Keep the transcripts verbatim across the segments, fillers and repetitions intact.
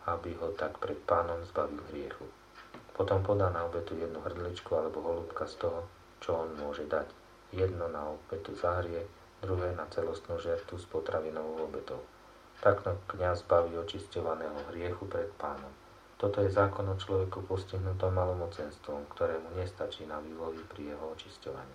aby ho tak pred Pánom zbavil hriechu. Potom podá na obetu jednu hrdličku alebo holúbka z toho, čo on môže dať. Jedno na obetu za hriech, druhé na celostnú žertu s potravinovou obetou. Takto kňaz zbaví očisťovaného hriechu pred Pánom. Toto je zákon o človeku postihnutom malomocenstvom, ktorému nestačí na výlovy pri jeho očisťovaní.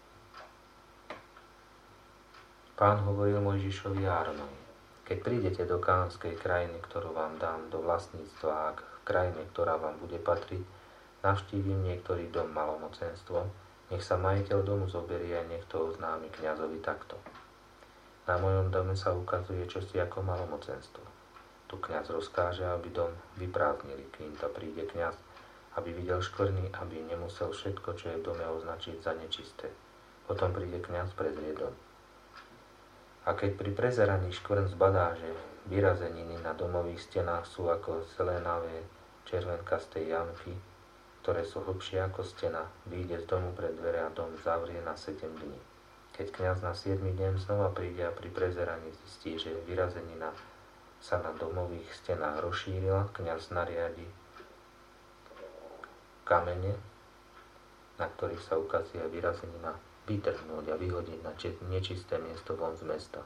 Pán hovoril Mojžišovi a Áronovi: Keď prídete do kánskej krajiny, ktorú vám dám do vlastníctva, a ak v krajine, ktorá vám bude patriť, navštívim niektorý dom malomocenstvom, nech sa majiteľ domu zoberie a nech to oznámi kňazovi takto. Na mojom dome sa ukazuje čosi ako malomocenstvo. Tu kňaz rozkáže, aby dom vyprázdnili, kým to príde kňaz, aby videl škvrny, aby nemusel všetko, čo je v dome, označiť za nečisté. Potom príde kňaz prezrieť dom. A keď pri prezeraní škvrn zbadá, že vyrazeniny na domových stenách sú ako zelenavé červenkasté jamky, ktoré sú hlbšie ako stena, vyjde z domu pred dvere a dom zavrie na sedem dní. Keď kňaz na siedmy deň znova príde a pri prezeraní zistí, že vyrazenina sa na domových stenách rozšírila, kňaz nariadi kamene, na ktorých sa ukazuje vyrazenina, vytrhnúť a vyhodiť na nečisté miesto von z mesta.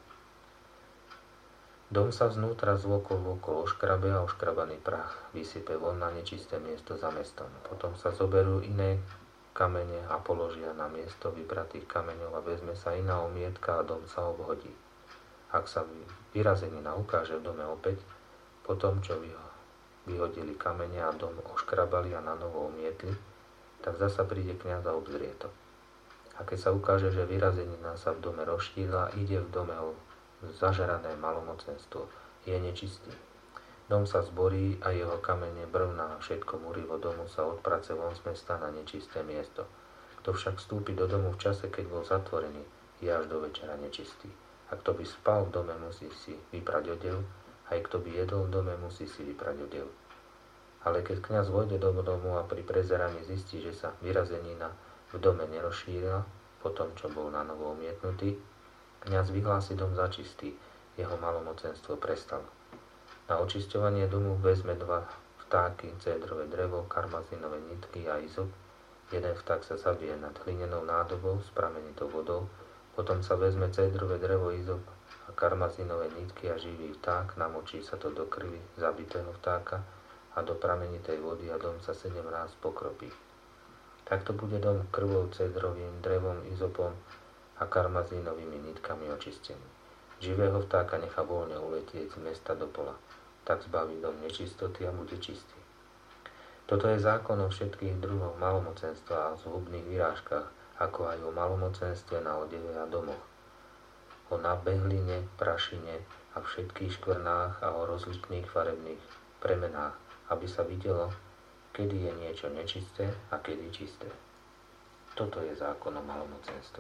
Dom sa vznútra zvokol vokol oškrabe a oškrabaný prach vysype von na nečisté miesto za mestom. Potom sa zoberú iné kamene a položia na miesto vybratých kameňov a vezme sa iná omietka a dom sa obhodí. Ak sa vyrazenina ukáže v dome opäť, po tom, čo vyhodili kamene a dom oškrabali a na novo omietli, tak zasa príde kňaz a obzrie to. A keď sa ukáže, že vyrazenina sa v dome rozšírila, ide v dome o zažerané malomocenstvo, je nečistý. Dom sa zborí a jeho kamene, brvná a všetko múrivo domu sa odprace von z mesta na nečisté miesto. Kto však vstúpi do domu v čase, keď bol zatvorený, je až do večera nečistý. A kto by spal v dome, musí si vyprať odev, aj kto by jedol v dome, musí si vyprať odev. Ale keď kňaz vojde do domu a pri prezeraní zistí, že sa vyrazenina v dome nerozšírila, po tom, čo bol na novo umietnutý, kňaz vyhlási dom za čistý, jeho malomocenstvo prestalo. Na očisťovanie domu vezme dva vtáky, cédrové drevo, karmazinové nitky a izop. Jeden vták sa zabije nad hlinenou nádobou s pramenitou vodou, potom sa vezme cédrové drevo, izop a karmazinové nitky a živý vták, namočí sa to do krvi zabitého vtáka a do pramenitej vody a dom sa sedem ráz pokropí. Takto bude dom krvou, cédrovým drevom, izopom a karmazínovými nitkami očistený. Živého vtáka nechá voľne uletieť z mesta do pola, tak zbaví dom nečistoty a bude čistý. Toto je zákon o všetkých druhoch malomocenstva a zhubných vyrážkach, ako aj o malomocenstve na odeve a domoch, o nabehline, prašine a všetkých škvrnách a o rozličných farebných premenách, aby sa videlo, kedy je niečo nečisté a kedy čisté. Toto je zákon o malomocenstve.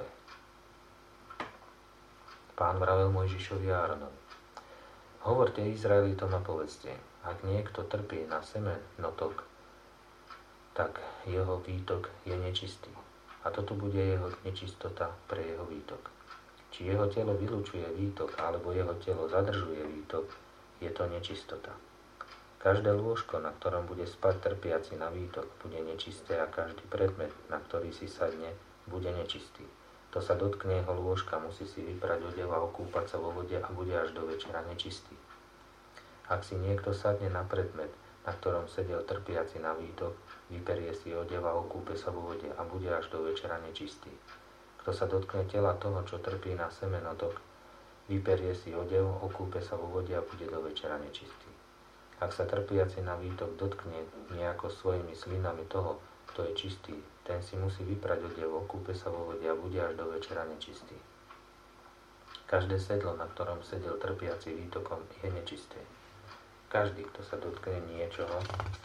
Pán vravel Mojžišovi a Áronovi: Hovorte Izraelitom a povedzte, ak niekto trpí na semenotok, tak jeho výtok je nečistý. A toto bude jeho nečistota pre jeho výtok. Či jeho telo vylučuje výtok, alebo jeho telo zadržuje výtok, je to nečistota. Každé lôžko, na ktorom bude spať trpiaci na výtok, bude nečisté a každý predmet, na ktorý si sadne, bude nečistý. Kto sa dotkne jeho lôžka, musí si vyprať odev a okúpať sa vo vode a bude až do večera nečistý. Ak si niekto sadne na predmet, na ktorom sedel trpiaci na výtok, vyperie si odev a okúpe sa vo vode a bude až do večera nečistý. Kto sa dotkne tela toho, čo trpí na semenotok, vyperie si odev, okúpe sa vo vode a bude do večera nečistý. Ak sa trpiaci na výtok dotkne nejako svojimi slinami toho, kto je čistý, ten si musí vyprať odev, okúpe sa vo vode a bude až do večera nečistý. Každé sedlo, na ktorom sedel trpiaci výtokom, je nečisté. Každý, kto sa dotkne niečoho,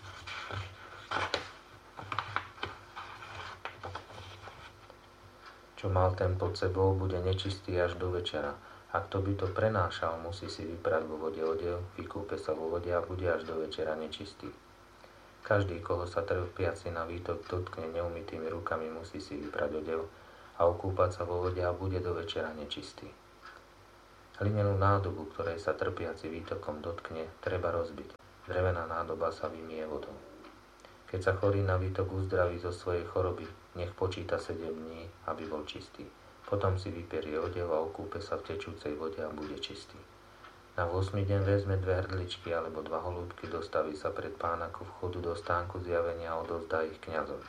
čo mal ten pod sebou, bude nečistý až do večera. A kto by to prenášal, musí si vyprať vo vode odev, vykúpe sa vo vode a bude až do večera nečistý. Každý, koho sa trpiaci na výtok dotkne neumytými rukami, musí si vyprať odev a okúpať sa vo vode a bude do večera nečistý. Hlinenú nádobu, ktorej sa trpiaci výtokom dotkne, treba rozbiť. drevená nádoba sa vymie vodou. Keď sa chorý na výtok uzdraví zo svojej choroby, nech počíta sedem dní, aby bol čistý. Potom si vyperie odev a okúpe sa v tečúcej vode a bude čistý. Na ôsmy deň vezme dve hrdličky alebo dva holúbky, dostaví sa pred Pána ku vchodu do stánku zjavenia a odovzdá ich kňazovi.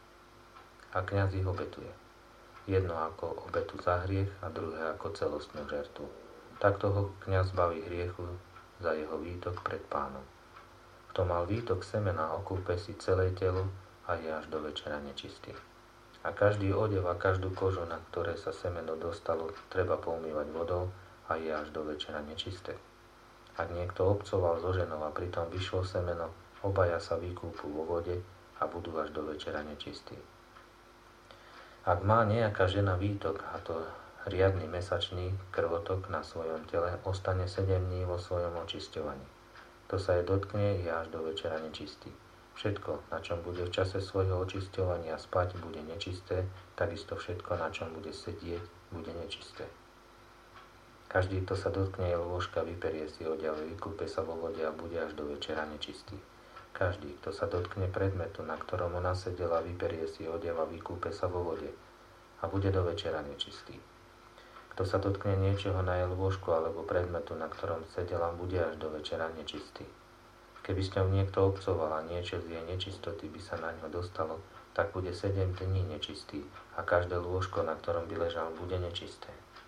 A kňaz ich obetuje. Jedno ako obetu za hriech a druhé ako celostnú žertu. Takto ho kňaz baví hriechu za jeho výtok pred Pánom. Kto mal výtok semena, okúpe si celé telo a je až do večera nečistý. A každý odev a každú kožu, na ktoré sa semeno dostalo, treba poumývať vodou a je až do večera nečisté. Ak niekto obcoval so ženou a pritom vyšlo semeno, obaja sa vykúpu vo vode a budú až do večera nečistí. Ak má nejaká žena výtok, a to riadny mesačný krvotok na svojom tele, ostane sedem dní vo svojom očisťovaní. Kto sa jej dotkne, je až do večera nečistý. Všetko, na čom bude v čase svojho očisťovania spať, bude nečisté, takisto všetko, na čom bude sedieť, bude nečisté. Každý, kto sa dotkne jej lôžka, vyperie si odev, vykúpe sa vo vode a bude až do večera nečistý. Každý, kto sa dotkne predmetu, na ktorom ona sedela, vyperie si odev a vykúpe sa vo vode a bude do večera nečistý. Kto sa dotkne niečoho na jej lôžku alebo predmetu, na ktorom sedela, bude až do večera nečistý. Keby s ňou niekto obcoval a niečo z jej nečistoty by sa na ňo dostalo, tak bude sedem dní nečistý a každé lôžko, na ktorom by ležal, bude nečisté.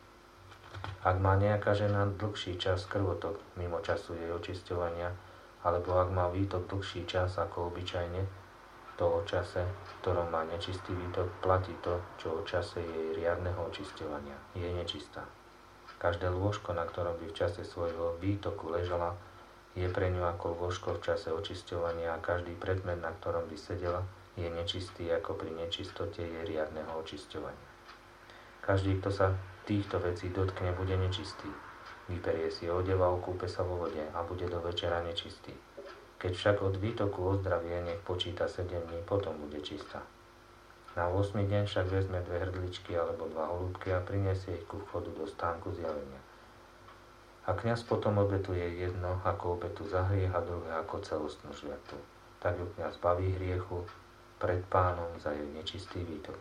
Ak má nejaká žena dlhší čas krvotok mimo času jej očisťovania, alebo ak má výtok dlhší čas ako obyčajne, to o čase, v ktorom má nečistý výtok, platí to, čo o čase jej riadneho očisťovania. Je nečistá. Každé lôžko, na ktorom by v čase svojho výtoku ležala, je pre ňu ako lôžko v čase očisťovania a každý predmet, na ktorom by sedela, je nečistý ako pri nečistote jej riadneho očisťovania. Každý, kto sa týchto vecí dotkne, bude nečistý. Vyperie si odev a okúpe sa vo vode a bude do večera nečistý. Keď však od výtoku ozdravie, nech počíta sedem dní, potom bude čistá. Na ôsmy deň však vezme dve hrdličky alebo dva holúbky a prinesie ich ku vchodu do stánku zjavenia. A kňaz potom obetuje jedno ako obetu za hriech a druhé ako celostnú žľatu. Tak ju kňaz baví hriechu pred Pánom za jej nečistý výtok.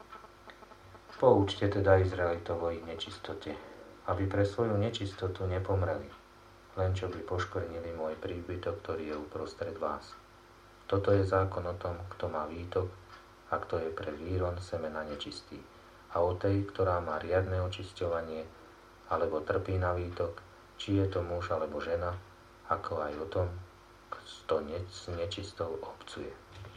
Poučte teda Izraelitov o ich nečistote, aby pre svoju nečistotu nepomreli, len čo by poškvrnili môj príbytok, ktorý je uprostred vás. Toto je zákon o tom, kto má výtok a kto je pre výron semena nečistý. A o tej, ktorá má riadne očisťovanie, alebo trpí na výtok, či je to muž alebo žena, ako aj o tom, kto s nečistou obcuje.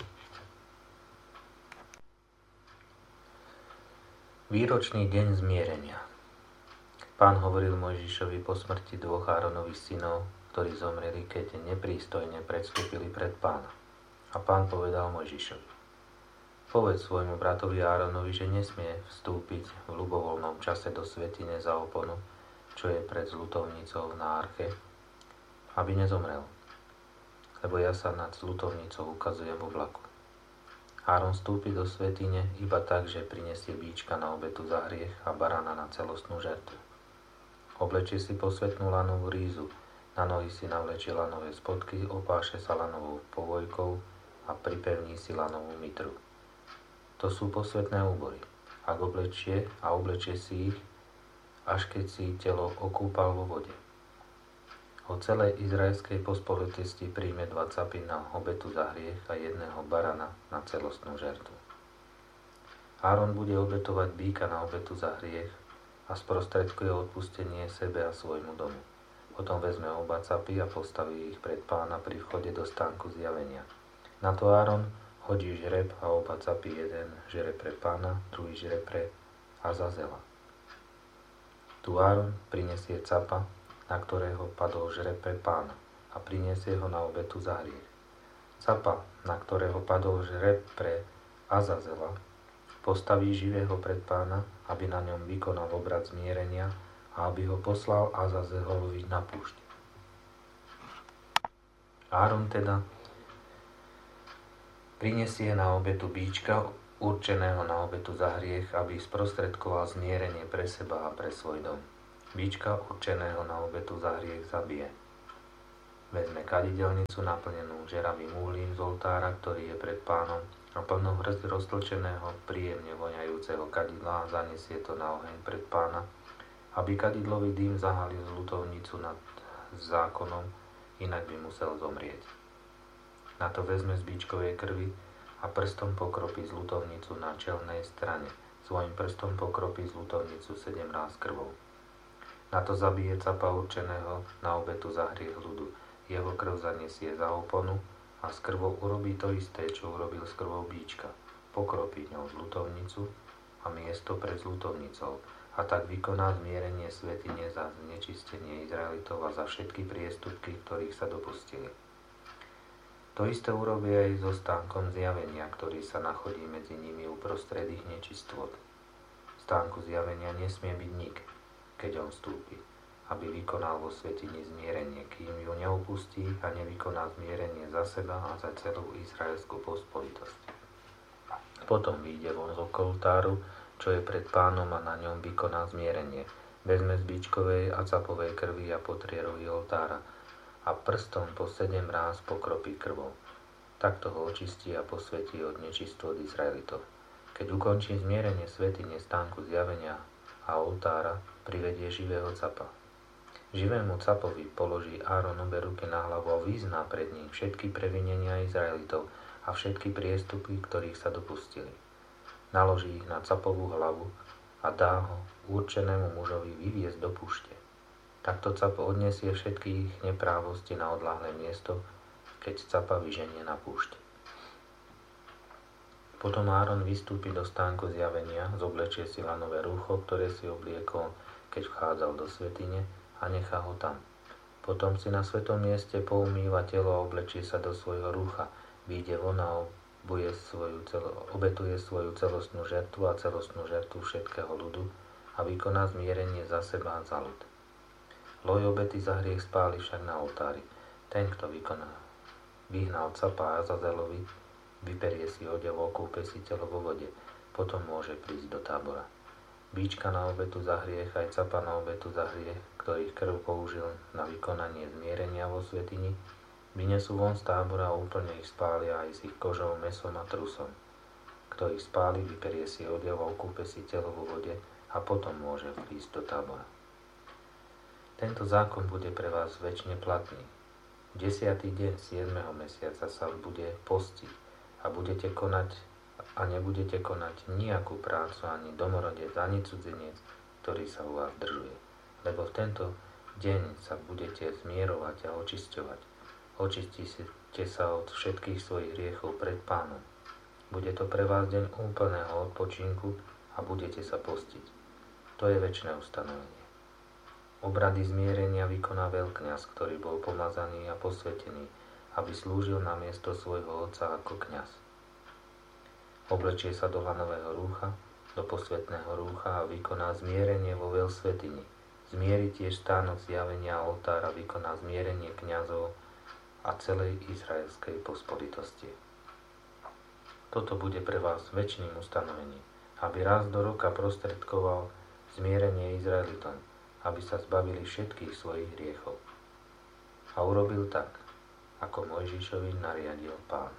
Výročný deň zmierenia. Pán hovoril Mojžišovi po smrti dvoch Áronových synov, ktorí zomreli, keď neprístojne predstúpili pred Pána. A Pán povedal Mojžišovi: Povedz svojmu bratovi Áronovi, že nesmie vstúpiť v ľubovoľnom čase do svätyne za oponu, čo je pred zľutovnicou na arche, aby nezomrel, lebo ja sa nad zľutovnicou ukazujem v oblaku. Áron vstúpi do svätyne iba tak, že prinesie bíčka na obetu za hriech a barana na celostnú žertu. Oblečie si posvätnú lanovú rízu, na nohy si navlečie lanové spodky, opáše sa lanovou povojkou a pripevní si lanovú mitru. To sú posvätné úbory. Ak oblečie a oblečie si ich, až keď si telo okúpal vo vode. Od celej izraelskej pospolitosti príjme dva capy na obetu za hriech a jedného barana na celostnú žertu. Áron bude obetovať býka na obetu za hriech a sprostredkuje odpustenie sebe a svojmu domu. Potom vezme oba capy a postaví ich pred Pána pri vchode do stánku zjavenia. Na to Áron hodí žreb a oba capy, jeden žreb pre Pána, druhý žreb pre Azazela. Tu Áron prinesie capa, na ktorého padol žreb pre Pána, a prinesie ho na obetu za hriech. Capa, na ktorého padol žreb pre Azazela, postaví živého pred Pána, aby na ňom vykonal obrad zmierenia a aby ho poslal Azazelovi na púšť. Áron teda prinesie na obetu bíčka, určeného na obetu za hriech, aby sprostredkoval zmierenie pre seba a pre svoj dom. Bíčka určeného na obetu za hriech zabije. Vezme kadidelnicu naplnenú žeravým úhlím z oltára, ktorý je pred Pánom, a plno roztlčeného, príjemne voňajúceho kadidla a zanesie to na oheň pred Pána, aby kadidlový dým zahalil ľutovnicu nad zákonom, inak by musel zomrieť. Na to vezme z bíčkovej krvi a prstom pokropí zľutovnicu na čelnej strane. Svojim prstom pokropí zľutovnicu sedem ráz krvou. Na to zabije capa určeného na obetu za hriech ľudu. Jeho krv zanesie za oponu a s krvou urobí to isté, čo urobil s krvou bíčka. Pokropí ňou zľutovnicu a miesto pred zľutovnicou a tak vykoná zmierenie svätyne za znečistenie Izraelitov a za všetky priestupky, ktorých sa dopustili. To isté urobí aj so stánkom zjavenia, ktorý sa nachodí medzi nimi uprostred ich nečistôt. V stánku zjavenia nesmie byť nik, keď on vstúpi, aby vykonal vo svätyni zmierenie, kým ju neopustí a nevykoná zmierenie za seba a za celú izraelskú pospolitosť. Potom vyjde von z oltáru, čo je pred Pánom, a na ňom vykoná zmierenie. Vezme z bíčkovej a capovej krvi a potrie rohy oltára a prstom po sedem ráz pokropí krvou. Takto ho očistí a posvätí od nečistôt Izraelitov. Keď ukončí zmierenie svätyne, stánku zjavenia a oltára, privedie živého capa. Živému capovi položí Áron obe ruky na hlavu a vyzná pred ním všetky previnenia Izraelitov a všetky priestupy, ktorých sa dopustili. Naloží ich na capovú hlavu a dá ho určenému mužovi vyviesť do púšte. Takto capo odniesie všetky ich neprávosti na odľahlé miesto, keď capa vyženie na púšť. Potom Áron vystúpi do stánku zjavenia, zoblečie si lanové rúcho, ktoré si obliekol, keď vchádzal do svätyne, a nechá ho tam. Potom si na svetom mieste poumýva telo a oblečie sa do svojho rúcha, vyjde von a obuje svoju celo, obetuje svoju celostnú žertvu a celostnú žertvu všetkého ľudu a vykoná zmierenie za seba a za ľud. Loj obety za hriech spáli však na oltári. Ten, kto vykoná, vyhnal capa Azazelovi, vyperie si odev, okúpe si telo vo vode, potom môže prísť do tábora. Bíčka na obetu za hriech aj capa na obetu za hriech, ktorých krv použil na vykonanie zmierenia vo svätyni, vynesú von z tábora a úplne ich spália aj s ich kožou, mäsom a trusom. Kto ich spáli, vyperie si odev a okúpe si telo vo vode a potom môže prísť do tábora. Tento zákon bude pre vás večne platný. Desiatý deň siedmeho mesiaca sa bude postiť a budete konať a nebudete konať nejakú prácu, ani domorodec, ani cudzinec, ktorý sa u vás držuje. Lebo v tento deň sa budete zmierovať a očisťovať. Očistíte sa od všetkých svojich hriechov pred Pánom. Bude to pre vás deň úplného odpočinku a budete sa postiť. To je večné ustanovenie. Obrady zmierenia vykoná veľkňaz, ktorý bol pomazaný a posvätený, aby slúžil na miesto svojho otca ako kňaz. Oblečie sa do lanového rúcha, do posvätného rúcha a vykoná zmierenie vo veľsvätyni. Zmieri tiež stánok zjavenia a oltára, vykoná zmierenie kňazov a celej izraelskej pospolitosti. Toto bude pre vás večným ustanovením, aby raz do roka prostredkoval zmierenie Izraelitom, aby sa zbavili všetkých svojich hriechov. A urobil tak, ako Mojžišovi nariadil Pán.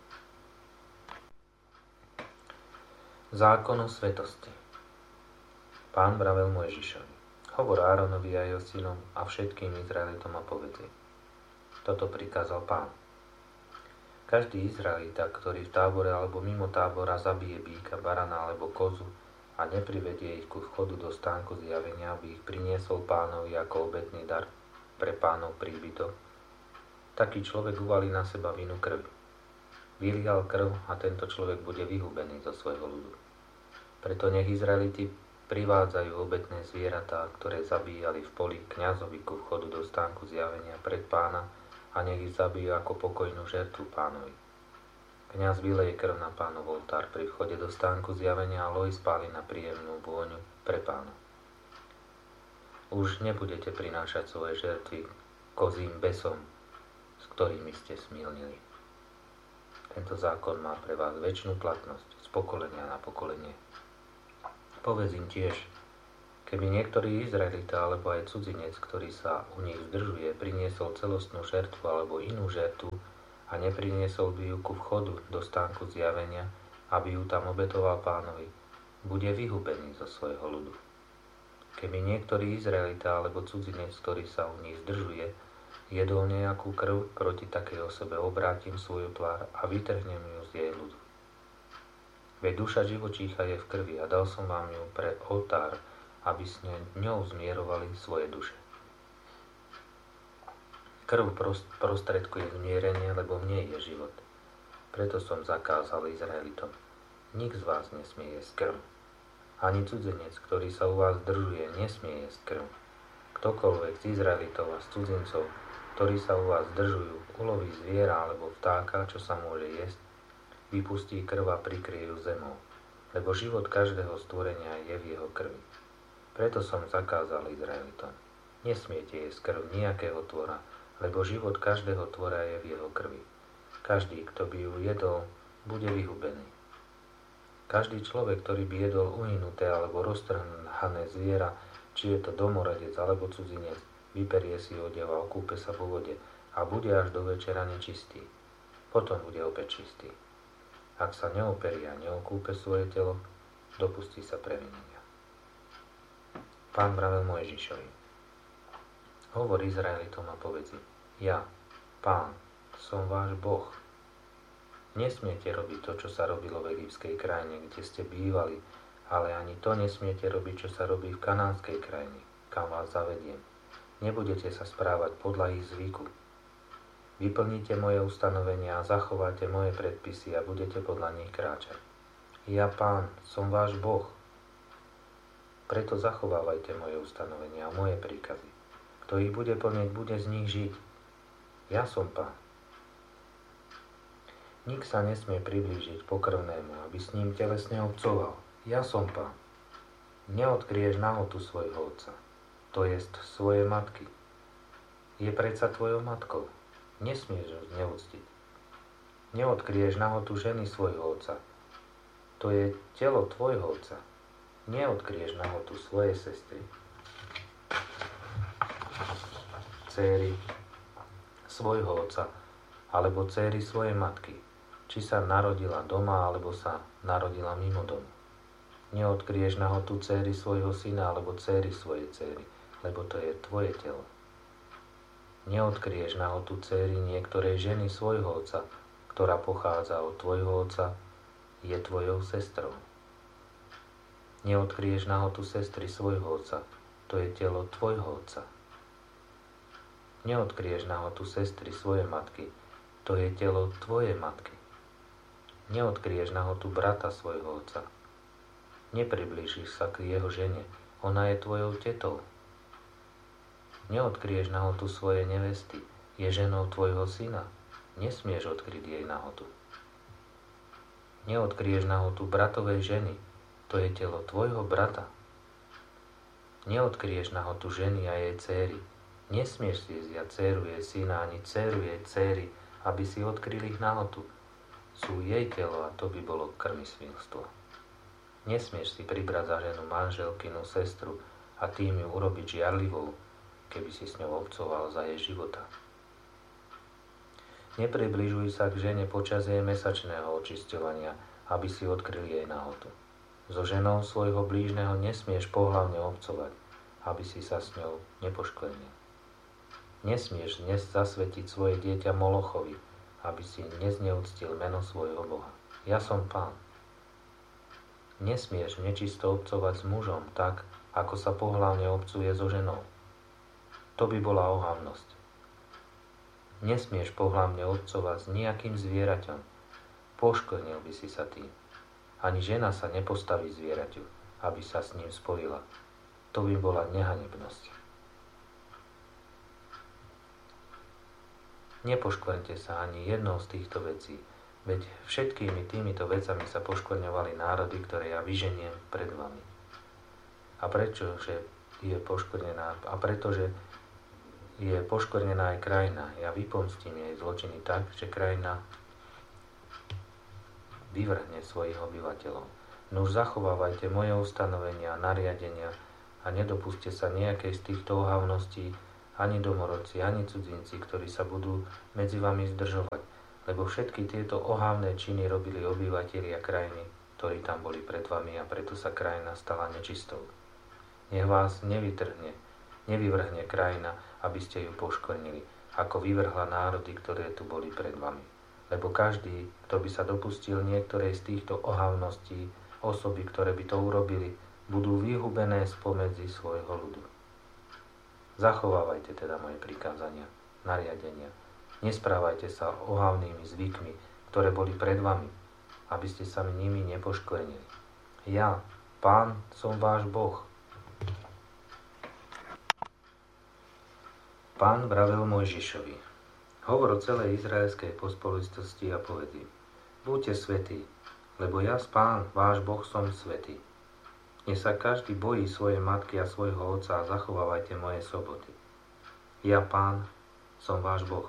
Zákon o svetosti. Pán vravel Mojžišovi: hovor Áronovi a jeho synom a všetkým Izraelitom a povedzi: toto prikázal Pán. Každý Izraelita, ktorý v tábore alebo mimo tábora zabije býka, barana alebo kozu a neprivedie ich ku vchodu do stánku zjavenia, aby ich priniesol Pánovi ako obetný dar pre Pánov príbytok, taký človek uvalí na seba vinu krvi. Vylial krv a tento človek bude vyhubený zo svojho ľudu. Preto nech Izraeliti privádzajú obetné zvieratá, ktoré zabíjali v poli kňazovi ku vchodu do stánku zjavenia pred Pána, a nech ich zabijú ako pokojnú žertvu Pánovi. Kňaz vyleje krv na Pánov oltár pri vchode do stánku zjavenia a loj spáli na príjemnú vôňu pre Pána. Už nebudete prinášať svoje žertvy kozím besom, s ktorými ste smilnili. Tento zákon má pre vás večnú platnosť z pokolenia na pokolenie. Povedz im tiež: Keby niektorý Izraelita alebo aj cudzinec, ktorý sa u nich zdržuje, priniesol celostnú žertvu alebo inú žertu a nepriniesol by ju ku vchodu do stánku zjavenia, aby ju tam obetoval Pánovi, bude vyhubený zo svojho ľudu. Keby niektorý Izraelita alebo cudzinec, ktorý sa u nich zdržuje, jedol nejakú krv, proti takej osobe obrátim svoju tvár a vytrhnem ju z jej ľudu. Veď duša živočícha je v krvi a dal som vám ju pre oltár, aby s ňou zmierovali svoje duše. Krv prostredkuje zmierenie, lebo v nej je život. Preto som zakázal Izraelitom. Nik z vás nesmie jesť krv. Ani cudzinec, ktorý sa u vás zdržuje, nesmie jesť krv. Ktokoľvek z Izraelitov a z cudzincov, ktorí sa u vás zdržujú, uloví zviera alebo vtáka, čo sa môže jesť, vypustí krv a prikrie ju zemou, lebo život každého stvorenia je v jeho krvi. Preto som zakázal Izraelitom. Nesmiete jesť krv nejakého tvora, lebo život každého tvora je v jeho krvi. Každý, kto by ju jedol, bude vyhubený. Každý človek, ktorý by jedol uhynuté alebo roztrhané zviera, či je to domorodec alebo cudzinec, vyperie si odev a okúpe sa vo vode a bude až do večera nečistý. Potom bude opäť čistý. Ak sa neoperie a neokúpe svoje telo, dopustí sa previnenia. Pán vravel Mojžišovi: Hovor Izraelitom a povedz im: Ja, Pán, som váš Boh. Nesmiete robiť to, čo sa robilo v egyptskej krajine, kde ste bývali, ale ani to nesmiete robiť, čo sa robí v kanánskej krajine, kam vás zavediem. Nebudete sa správať podľa ich zvyku. Vyplníte moje ustanovenia a zachováte moje predpisy a budete podľa nich kráčať. Ja, Pán, som váš Boh. Preto zachovávajte moje ustanovenia a moje príkazy. Kto ich bude plniť, bude z nich žiť. Ja som Pán. Nik sa nesmie priblížiť pokrvnému, aby s ním telesne obcoval. Ja som Pán. Neodkryješ nahotu svojho otca, to jest svoje matky. Je predsa tvojou matkou. Nesmieš ho zneúctiť. Neodkryješ nahotu ženy svojho otca, to je telo tvojho otca. Neodkryješ nahotu svojej sestry, dcéry svojho otca, alebo dcéry svojej matky, či sa narodila doma, alebo sa narodila mimo domu. Neodkryješ nahotu dcéry svojho syna, alebo dcéry svojej dcéry, lebo to je tvoje telo. Neodkryješ nahotu dcéry niektorej ženy svojho otca, ktorá pochádza od tvojho otca, je tvojou sestrou. Neodkryješ nahotu sestry svojho otca, to je telo tvojho otca. Neodkryješ nahotu sestry svojej matky, to je telo tvojej matky. Neodkryješ nahotu brata svojho otca. Nepriblížiš sa k jeho žene, ona je tvojou tetou. Neodkryješ nahotu svojej nevesty, je ženou tvojho syna, nesmieš odkryť jej nahotu. Neodkryješ nahotu bratovej ženy, to je telo tvojho brata. Neodkryješ nahotu ženy a jej dcéry. Nesmieš si zjať dcéru jej syna ani dcéru jej dcéry, aby si odkryli ich nahotu. Sú jej telo a to by bolo krvosmilstvo. Nesmieš si pribrať za ženu manželkinu sestru a tým ju urobiť žiarlivou, keby si s ňou obcoval za jej života. Nepribližuj sa k žene počas jej mesačného očisťovania, aby si odkryl jej nahotu. So ženou svojho blížneho nesmieš pohlavne obcovať, aby si sa s ňou nepoškvrnil. Nesmieš dnes zasvetiť svoje dieťa Molochovi, aby si nezneúctil meno svojho Boha. Ja som Pán. Nesmieš nečisto obcovať s mužom tak, ako sa pohlavne obcuje so ženou. To by bola ohavnosť. Nesmieš pohlavne obcovať s nejakým zvieraťom. Poškvrnil by si sa tým. Ani žena sa nepostaví zvieraťu, aby sa s ním spojila. To by bola nehanebnosť. Nepoškvrňte sa ani jednou z týchto vecí, veď všetkými týmito vecami sa poškvrňovali národy, ktoré ja vyženiem pred vami. A prečo, že je poškvrnená, a pretože je poškvrnená aj krajina, ja vypomstím jej zločiny tak, že krajina vyvrhne svojich obyvateľov. Nuž zachovávajte moje ustanovenia a nariadenia a a nedopúste sa nejakej z týchto ohavností, ani domorodci, ani cudzinci, ktorí sa budú medzi vami zdržovať, lebo všetky tieto ohavné činy robili obyvatelia krajiny, ktorí tam boli pred vami, a preto sa krajina stala nečistou. Nech vás nevytrhne, nevyvrhne krajina, aby ste ju poškvrnili, ako vyvrhla národy, ktoré tu boli pred vami. Lebo každý, kto by sa dopustil niektorej z týchto ohavností, osoby, ktoré by to urobili, budú vyhubené spomedzi svojho ľudu. Zachovávajte teda moje prikázania, nariadenia. Nesprávajte sa ohavnými zvykmi, ktoré boli pred vami, aby ste sa nimi nepoškvrnili. Ja, Pán, som váš Boh. Pán vravel Mojžišovi: hovor o celej izraelskej pospolitosti a povedz im: buďte svätí, lebo ja, Pán, váš Boh, som svätý. Nech sa každý bojí svojej matky a svojho otca a zachovávajte moje soboty. Ja, Pán, som váš Boh.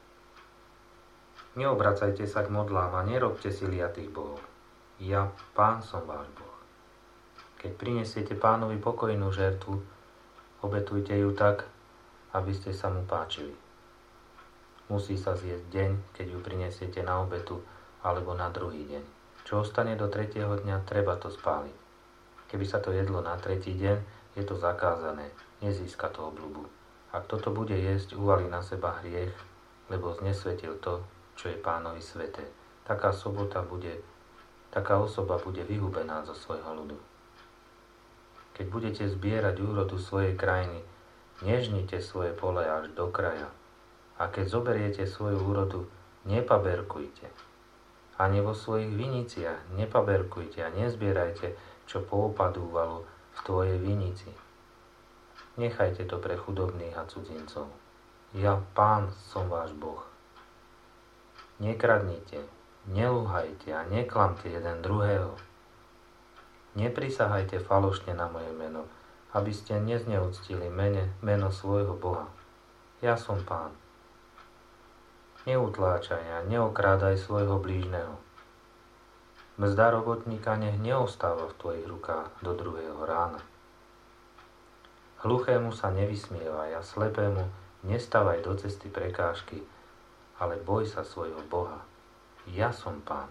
Neobracajte sa k modlám a nerobte si liatých bohov. Ja, Pán, som váš Boh. Keď prinesiete Pánovi pokojnú žertvu, obetujte ju tak, aby ste sa mu páčili. Musí sa zjesť deň, keď ju prinesiete na obetu, alebo na druhý deň. Čo ostane do tretieho dňa, treba to spáliť. Keby sa to jedlo na tretí deň, je to zakázané, nezíska to obľubu. Ak toto bude jesť, uvalí na seba hriech, lebo znesvetil to, čo je Pánovi sveté. Taká sobota bude, taká osoba bude vyhubená zo svojho ľudu. Keď budete zbierať úrodu svojej krajiny, nežnite svoje pole až do kraja. A keď zoberiete svoju úrodu, nepaberkujte. Ani vo svojich viniciach nepaberkujte a nezbierajte, čo poupadúvalo v tvojej vinici. Nechajte to pre chudobných a cudzincov. Ja, Pán, som váš Boh. Nekradnite, nelúhajte a neklamte jeden druhého. Neprisahajte falošne na moje meno, aby ste nezneúctili mene, meno svojho Boha. Ja som Pán. Neutláčaj a neokrádaj svojho blížneho. Mzda robotníka nech neostáva v tvojich rukách do druhého rána. Hluchému sa nevysmievaj a slepému nestávaj do cesty prekážky, ale boj sa svojho Boha. Ja som Pán.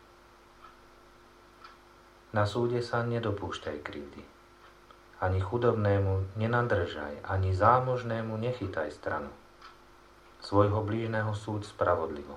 Na súde sa nedopúšťaj krivdy. Ani chudobnému nenadržaj, ani zámožnému nechytaj stranu. Svojho blížneho súd spravodlivo.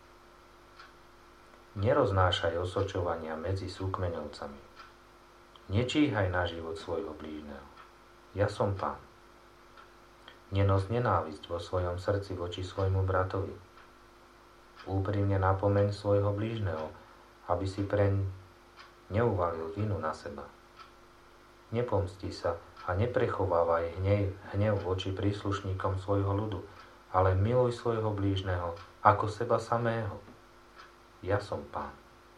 Neroznášaj osočovania medzi súkmeňovcami. Nečíhaj na život svojho blížneho. Ja som Pán. Nenos nenávisť vo svojom srdci voči svojmu bratovi. Úprimne napomeň svojho blížneho, aby si preň neuvalil vinu na seba. Nepomsti sa a neprechovávaj hnev, hnev voči príslušníkom svojho ľudu, ale miluj svojho blížneho ako seba samého. Ja som Pán.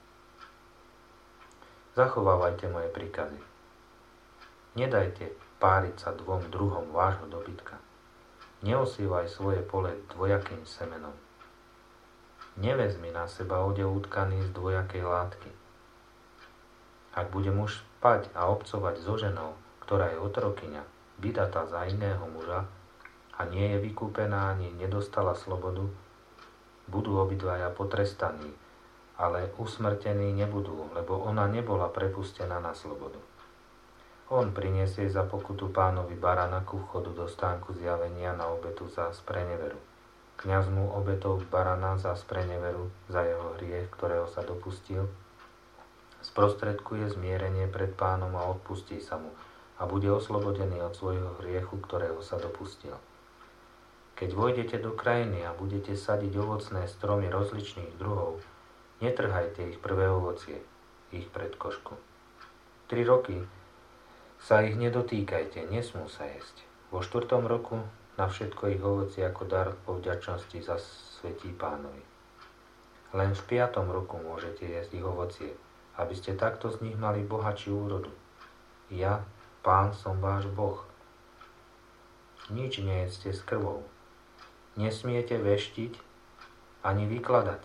Zachovávajte moje príkazy. Nedajte páriť sa dvom druhom vášho dobytka. Neosývaj svoje pole dvojakým semenom. Nevezmi na seba odev utkaný z dvojakej látky. Ak bude muž spať a obcovať so ženou, ktorá je otrokyňa, vydatá za iného muža a nie je vykúpená ani nedostala slobodu, budú obidvaja potrestaní, ale usmrtení nebudú, lebo ona nebola prepustená na slobodu. On priniesie za pokutu Pánovi barana ku vchodu do stánku zjavenia na obetu za spreneveru. Kňaz mu obetou barana za spreneveru, za jeho hriech, ktorého sa dopustil, sprostredkuje zmierenie pred Pánom a odpustí sa mu a bude oslobodený od svojho hriechu, ktorého sa dopustil. Keď vojdete do krajiny a budete sadiť ovocné stromy rozličných druhov, netrhajte ich prvé ovocie, ich predkošku. Tri roky sa ich nedotýkajte, nesmú sa jesť. Vo štvrtom roku na všetko ich ovocie ako dar po vďačnosti zasvetí Pánovi. Len v piatom roku môžete jesť ich ovocie, aby ste takto z nich mali bohatšiu úrodu. Ja, Pán, som váš Boh. Nič nejedzte s krvou. Nesmiete veštiť ani vykladať.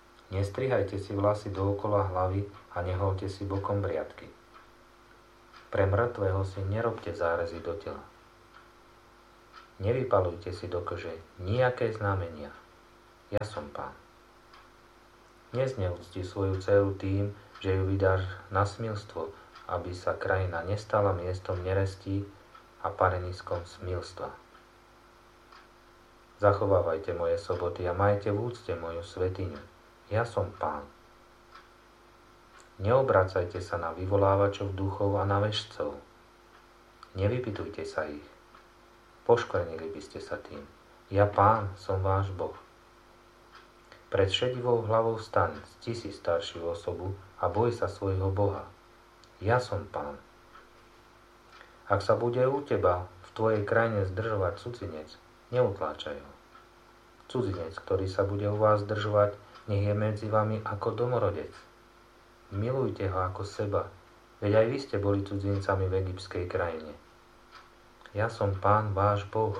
Nestrihajte si vlasy dookola hlavy a neholte si bokom briadky. Pre mŕtvého si nerobte zárezy do tela. Nevypalujte si do kože nijaké znamenia. Ja som Pán. Nezneúcti svoju dceru tým, že ju vydáš na smilstvo, aby sa krajina nestala miestom nerestí a pareniskom smilstva. Zachovávajte moje soboty a majte v úcte moju svätyňu. Ja som Pán. Neobracajte sa na vyvolávačov duchov a na vešcov. Nevypytujte sa ich. Poškvrnili by ste sa tým. Ja Pán som váš Boh. Pred šedivou hlavou vstaň, cti si staršiu osobu a boj sa svojho Boha. Ja som Pán. Ak sa bude u teba v tvojej krajine zdržovať cudzinec, neutláčaj ho. Cudzinec, ktorý sa bude u vás zdržovať, nech je medzi vami ako domorodec. Milujte ho ako seba, veď aj vy ste boli cudzincami v egyptskej krajine. Ja som Pán váš Boh.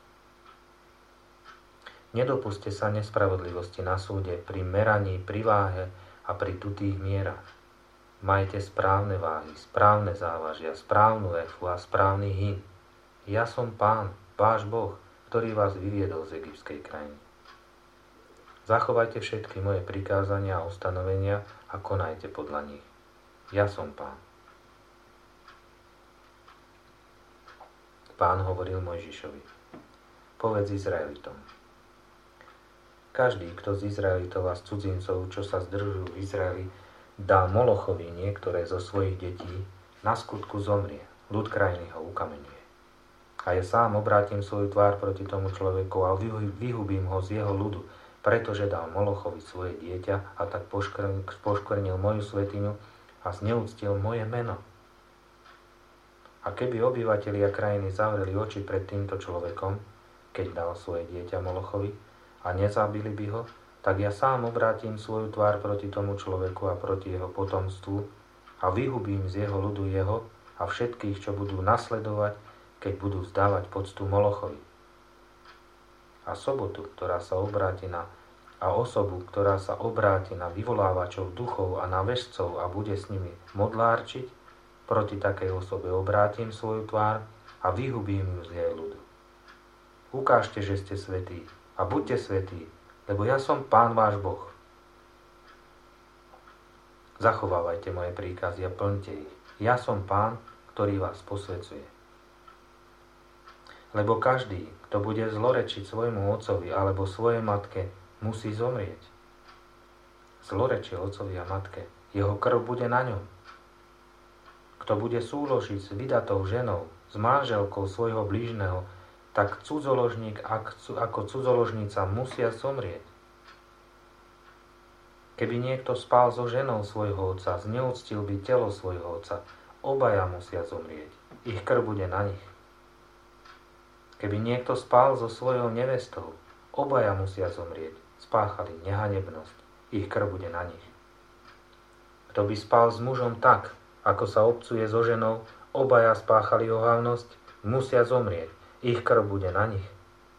Nedopuste sa nespravodlivosti na súde pri meraní, pri váhe a pri tutých mierach. Majte správne váhy, správne závažia, správnu efu a správny hin. Ja som Pán, váš Boh, ktorý vás vyviedol z egyptskej krajiny. Zachovajte všetky moje prikázania a ustanovenia a konajte podľa nich. Ja som Pán. Pán hovoril Mojžišovi: Povedz Izraelitom. Každý, kto z Izraelitov a z cudzincov, čo sa zdržujú v Izraeli, dá Molochovi niektoré zo svojich detí, na skutku zomrie, ľud krajiny ho ukameňuje. A ja sám obrátim svoju tvár proti tomu človeku a vyhubím ho z jeho ľudu, pretože dal Molochovi svoje dieťa a tak poškvrnil moju svätyňu a zneúctil moje meno. A keby obyvatelia krajiny zavreli oči pred týmto človekom, keď dal svoje dieťa Molochovi, a nezabili by ho, tak ja sám obrátim svoju tvár proti tomu človeku a proti jeho potomstvu a vyhubím z jeho ľudu jeho a všetkých, čo budú nasledovať, keď budú vzdávať poctu Molochovi. A sobotu, ktorá sa obráti na a osobu, ktorá sa obráti na vyvolávačov duchov a na vešcov a bude s nimi modlárčiť, proti takej osobe obrátim svoju tvár a vyhubím ju z jej ľudu. Ukážte, že ste svätí a buďte svätí, lebo ja som Pán váš Boh. Zachovávajte moje príkazy a plňte ich. Ja som Pán, ktorý vás posväcuje. Lebo každý, kto bude zlorečiť svojmu otcovi alebo svojej matke, musí zomrieť. Zlorečie otcovi a matke, jeho krv bude na ňom. Kto bude súložiť s vydatou ženou, s manželkou svojho blížneho, tak cudzoložník ako cudzoložnica musia zomrieť. Keby niekto spal so ženou svojho otca, zneúctil by telo svojho otca, obaja musia zomrieť. Ich krv bude na nich. Keby niekto spal so svojou nevestou, obaja musia zomrieť. Spáchali nehanebnosť. Ich krv bude na nich. Kto by spal s mužom tak, ako sa obcuje so ženou, obaja spáchali ohavnosť, musia zomrieť. Ich krv bude na nich.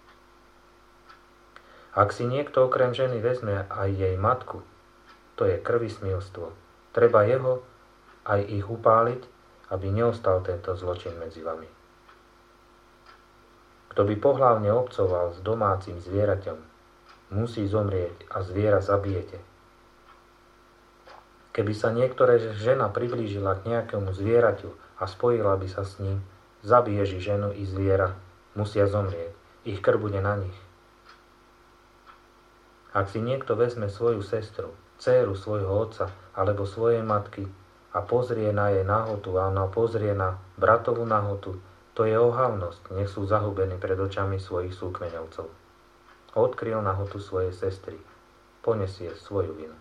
Ak si niekto okrem ženy vezme aj jej matku, to je krvismilstvo. Treba jeho aj ich upáliť, aby neostal tento zločin medzi vami. Kto by pohlavne obcoval s domácim zvieraťom, musí zomrieť a zviera zabijete. Keby sa niektoré žena priblížila k nejakému zvieraťu a spojila by sa s ním, zabije ženu i zviera, musia zomrieť. Ich krv bude na nich. Ak si niekto vezme svoju sestru, dcéru svojho otca alebo svojej matky a pozrie na jej nahotu a ona pozrie na bratovú nahotu, to je ohavnosť, nech sú zahubení pred očami svojich súkmeňovcov. Odkryl nahotu svojej sestry, ponesie svoju vinu.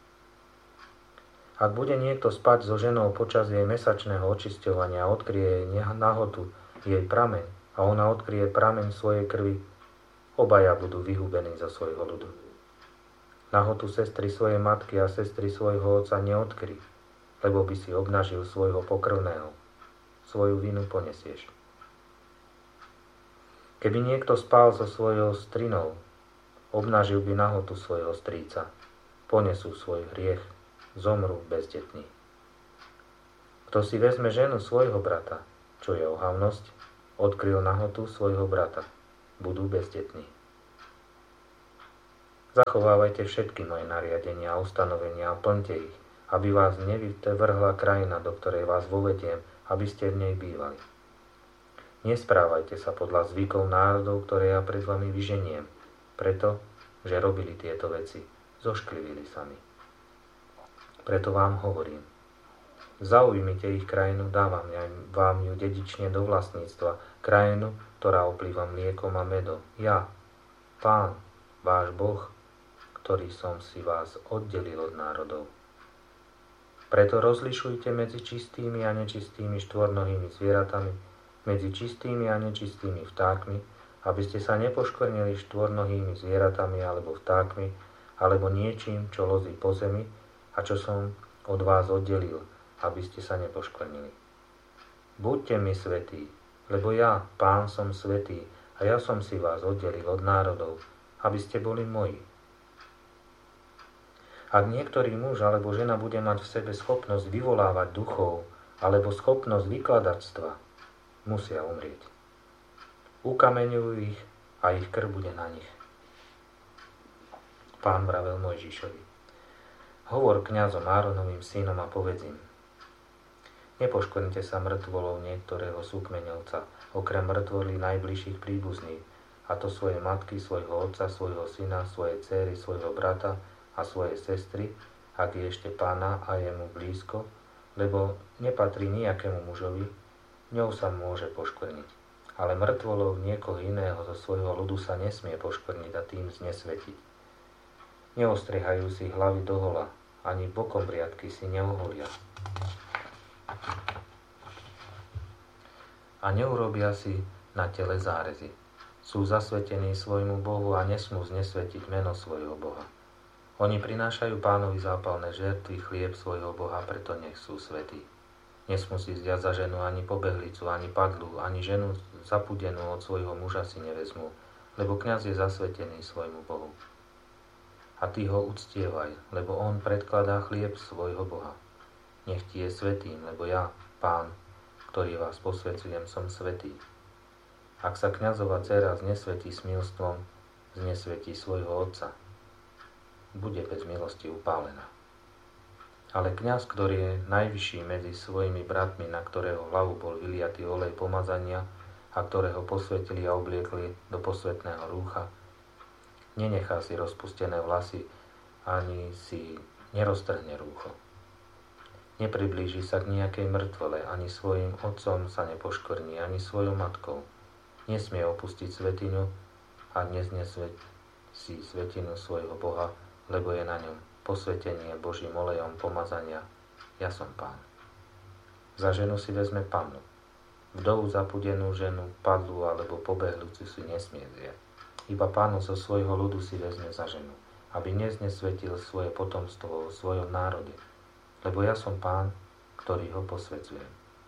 Ak bude niekto spať so ženou počas jej mesačného očisťovania a odkryje jej nahotu jej prameň a ona odkryje prameň svojej krvi, obaja budú vyhubení zo svojho ľudu. Nahotu sestry svojej matky a sestry svojho otca neodkry, lebo by si obnažil svojho pokrvného. Svoju vinu ponesieš. Keby niekto spal so svojou strinou, obnažil by nahotu svojho strýca, ponesú svoj hriech, zomrú bezdetní. Kto si vezme ženu svojho brata, čo je ohavnosť, odkryl nahotu svojho brata. Budú bezdetní. Zachovávajte všetky moje nariadenia a ustanovenia a plňte ich, aby vás nevyvrhla krajina, do ktorej vás vovediem, aby ste v nej bývali. Nesprávajte sa podľa zvykov národov, ktoré ja pred vami vyženiem, preto, že robili tieto veci, zošklivili sa mi. Preto vám hovorím, zaujmite ich krajinu, dávam vám ju dedične do vlastníctva, krajinu, ktorá oplýva mliekom a medom. Ja, Pán, váš Boh, ktorý som si vás oddelil od národov. Preto rozlišujte medzi čistými a nečistými štvornohými zvieratami, medzi čistými a nečistými vtákmi, aby ste sa nepoškvrnili štvornohými zvieratami alebo vtákmi, alebo niečím, čo lozí po zemi a čo som od vás oddelil, aby ste sa nepoškvrnili. Buďte mi svätí, lebo ja, Pán, som svätý a ja som si vás oddelil od národov, aby ste boli moji. Ak niektorý muž alebo žena bude mať v sebe schopnosť vyvolávať duchov alebo schopnosť vykladactva, musia umrieť. Ukameňujú ich a ich krv bude na nich. Pán vravel Mojžišovi: Hovor kňazom Áronovým synom a povedz im: Nepoškvrnite sa mŕtvolou niektorého súkmeňovca, okrem mŕtvoly najbližších príbuzných, a to svoje matky, svojho otca, svojho syna, svojej céry, svojho brata a svojej sestry, ak je ešte pána a je mu blízko, lebo nepatrí nejakému mužovi, ňou sa môže poškvrniť. Ale mŕtvolou niekoho iného zo svojho ľudu sa nesmie poškvrniť a tým znesvetiť. Neostriehajú si hlavy dohola, ani bokom briadky si neoholia. A neurobia si na tele zárezy. Sú zasvetení svojmu Bohu a nesmú znesvetiť meno svojho Boha. Oni prinášajú Pánovi zápalné žertvy, chlieb svojho Boha, preto nech sú svätí. Nesmú si vziať za ženu ani pobehlicu, ani padlu, ani ženu zapudenú od svojho muža si nevezmú, lebo kňaz je zasvetený svojmu Bohu. A ty ho uctievaj, lebo on predkladá chlieb svojho Boha. Nech ti je svätým, lebo ja, Pán, ktorý vás posväcujem, som svätý. Ak sa kňazova dcéra znesvetí smilstvom, znesvetí svojho otca. Bude bez milosti upálená. Ale kňaz, ktorý je najvyšší medzi svojimi bratmi, na ktorého hlavu bol vyliatý olej pomazania a ktorého posvetili a obliekli do posvetného rúcha, nenechá si rozpustené vlasy ani si neroztrhne rúcho. Nepriblíži sa k nejakej mŕtvole, ani svojim otcom sa nepoškvrní, ani svojou matkou. Nesmie opustiť svetiňu a neznesveť si svetinu svojho Boha, lebo je na ňom posvetenie Božím olejom pomazania. Ja som Pán. Za ženu si vezme pannu. Vdovu zapudenú ženu, padlu alebo pobehľúcu si nesmie vziať. Iba Pánu zo svojho ľudu si vezme za ženu, aby neznesvetil svoje potomstvo vo svojom národe. Lebo ja som Pán, ktorý ho posvedzujem.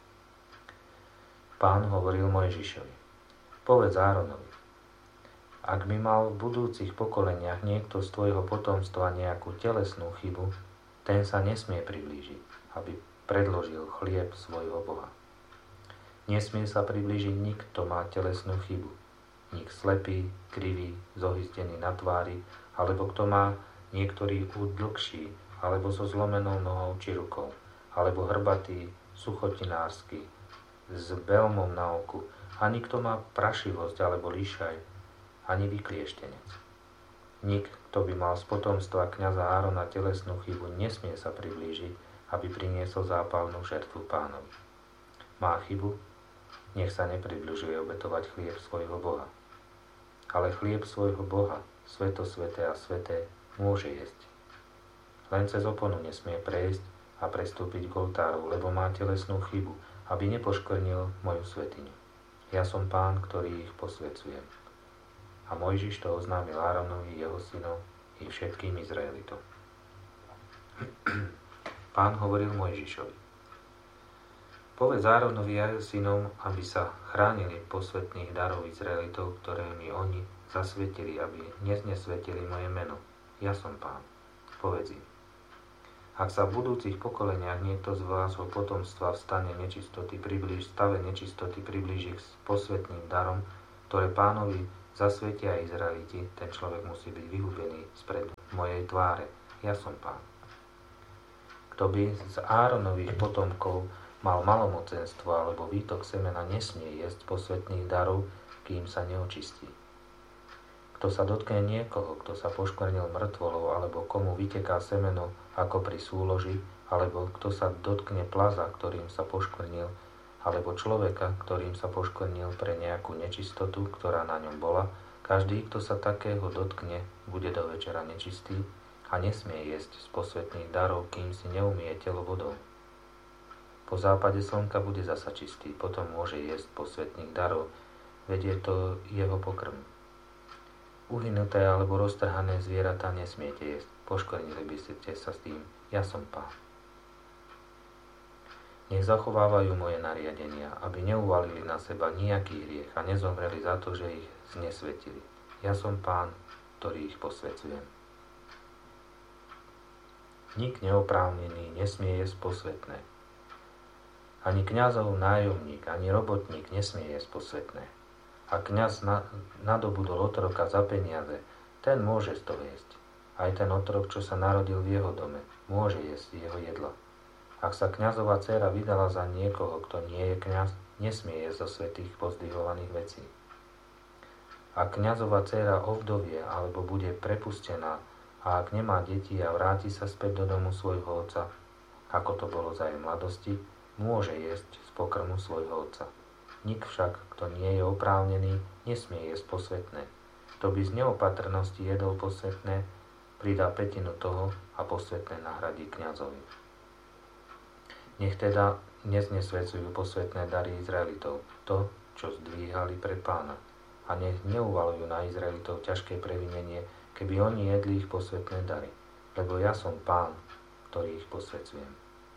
Pán hovoril Mojžišovi: Povedz Áronovi: Ak by mal v budúcich pokoleniach niekto z tvojho potomstva nejakú telesnú chybu, ten sa nesmie priblížiť, aby predložil chlieb svojho Boha. Nesmie sa priblížiť nik, kto má telesnú chybu. Nik slepý, krivý, zohyzdený na tvári, alebo kto má niektorý úd dlhší, alebo so zlomenou nohou či rukou, alebo hrbatý, suchotinársky, s belmom na oku, ani kto má prašivosť alebo líšaj, ani vyklieštenec. Nik, kto by mal z potomstva kňaza Árona telesnú chybu, nesmie sa priblížiť, aby priniesol zápalnú žertvu Pánovi. Má chybu? Nech sa nepribližuje obetovať chlieb svojho Boha. Ale chlieb svojho Boha, sveto sveté a sveté, môže jesť. Len cez oponu nesmie prejsť a prestúpiť k oltáru, lebo má telesnú chybu, aby nepoškvrnil moju svetiňu. Ja som Pán, ktorý ich posväcujem. A Mojžiš to oznámil Áronovi, jeho synom i všetkým Izraelitom. Pán hovoril Mojžišovi: Povedz Áronovi a jeho synom, aby sa chránili posvätných darov Izraelitov, ktoré mi oni zasvetili, aby neznesvetili moje meno. Ja som Pán. Povedz im: Ak sa v budúcich pokoleniach niekto z vášho potomstva v stane nečistoty priblíž, stave nečistoty priblíži k posvätným darom, ktoré Pánovi zasvetia Izraeliti, ten človek musí byť vyhubený spred mojej tváre. Ja som Pán. Kto by z Áronových potomkov mal malomocenstvo alebo výtok semena, nesmie jesť posvätných darov, kým sa neočistí. Kto sa dotkne niekoho, kto sa poškvrnil mŕtvolou, alebo komu vyteká semeno ako pri súloži, alebo kto sa dotkne plaza, ktorým sa poškvrnil, alebo človeka, ktorým sa poškvrnil pre nejakú nečistotu, ktorá na ňom bola, každý, kto sa takého dotkne, bude do večera nečistý a nesmie jesť z posvätných darov, kým si neumie telo vodou. Po západe slnka bude zasa čistý, potom môže jesť posvätných darov, veď je to jeho pokrm. Uhynuté alebo roztrhané zvieratá nesmiete jesť, poškvrnili by ste sa s tým, ja som Pán. Nech zachovávajú moje nariadenia, aby neuvalili na seba nejaký hriech a nezomreli za to, že ich znesvetili. Ja som Pán, ktorý ich posväcujem. Nik neoprávnený nesmie jesť posvätné. Ani kňazov nájomník, ani robotník nesmie jesť posvätné. A kňaz na, nadobudol otroka za peniaze, ten môže z toho jesť. Aj ten otrok, čo sa narodil v jeho dome, môže jesť jeho jedlo. Ak sa kňazová dcéra vydala za niekoho, kto nie je kňaz, nesmie jesť zo svätých pozdvihovaných vecí. Ak kňazová dcéra ovdovie alebo bude prepustená a ak nemá deti a vráti sa späť do domu svojho otca, ako to bolo za jej mladosti, môže jesť z pokrmu svojho otca. Nik však, kto nie je oprávnený, nesmie jesť posvätné. Kto by z neopatrnosti jedol posvätné, pridá pätinu toho a posvätné nahradí kňazovi. Nech teda neznesvedcujú posvätné dary Izraelitov, to, čo zdvíhali pred Pána. A nech neuvalujú na Izraelitov ťažké previnenie, keby oni jedli ich posvätné dary. Lebo ja som Pán, ktorý ich posväcujem.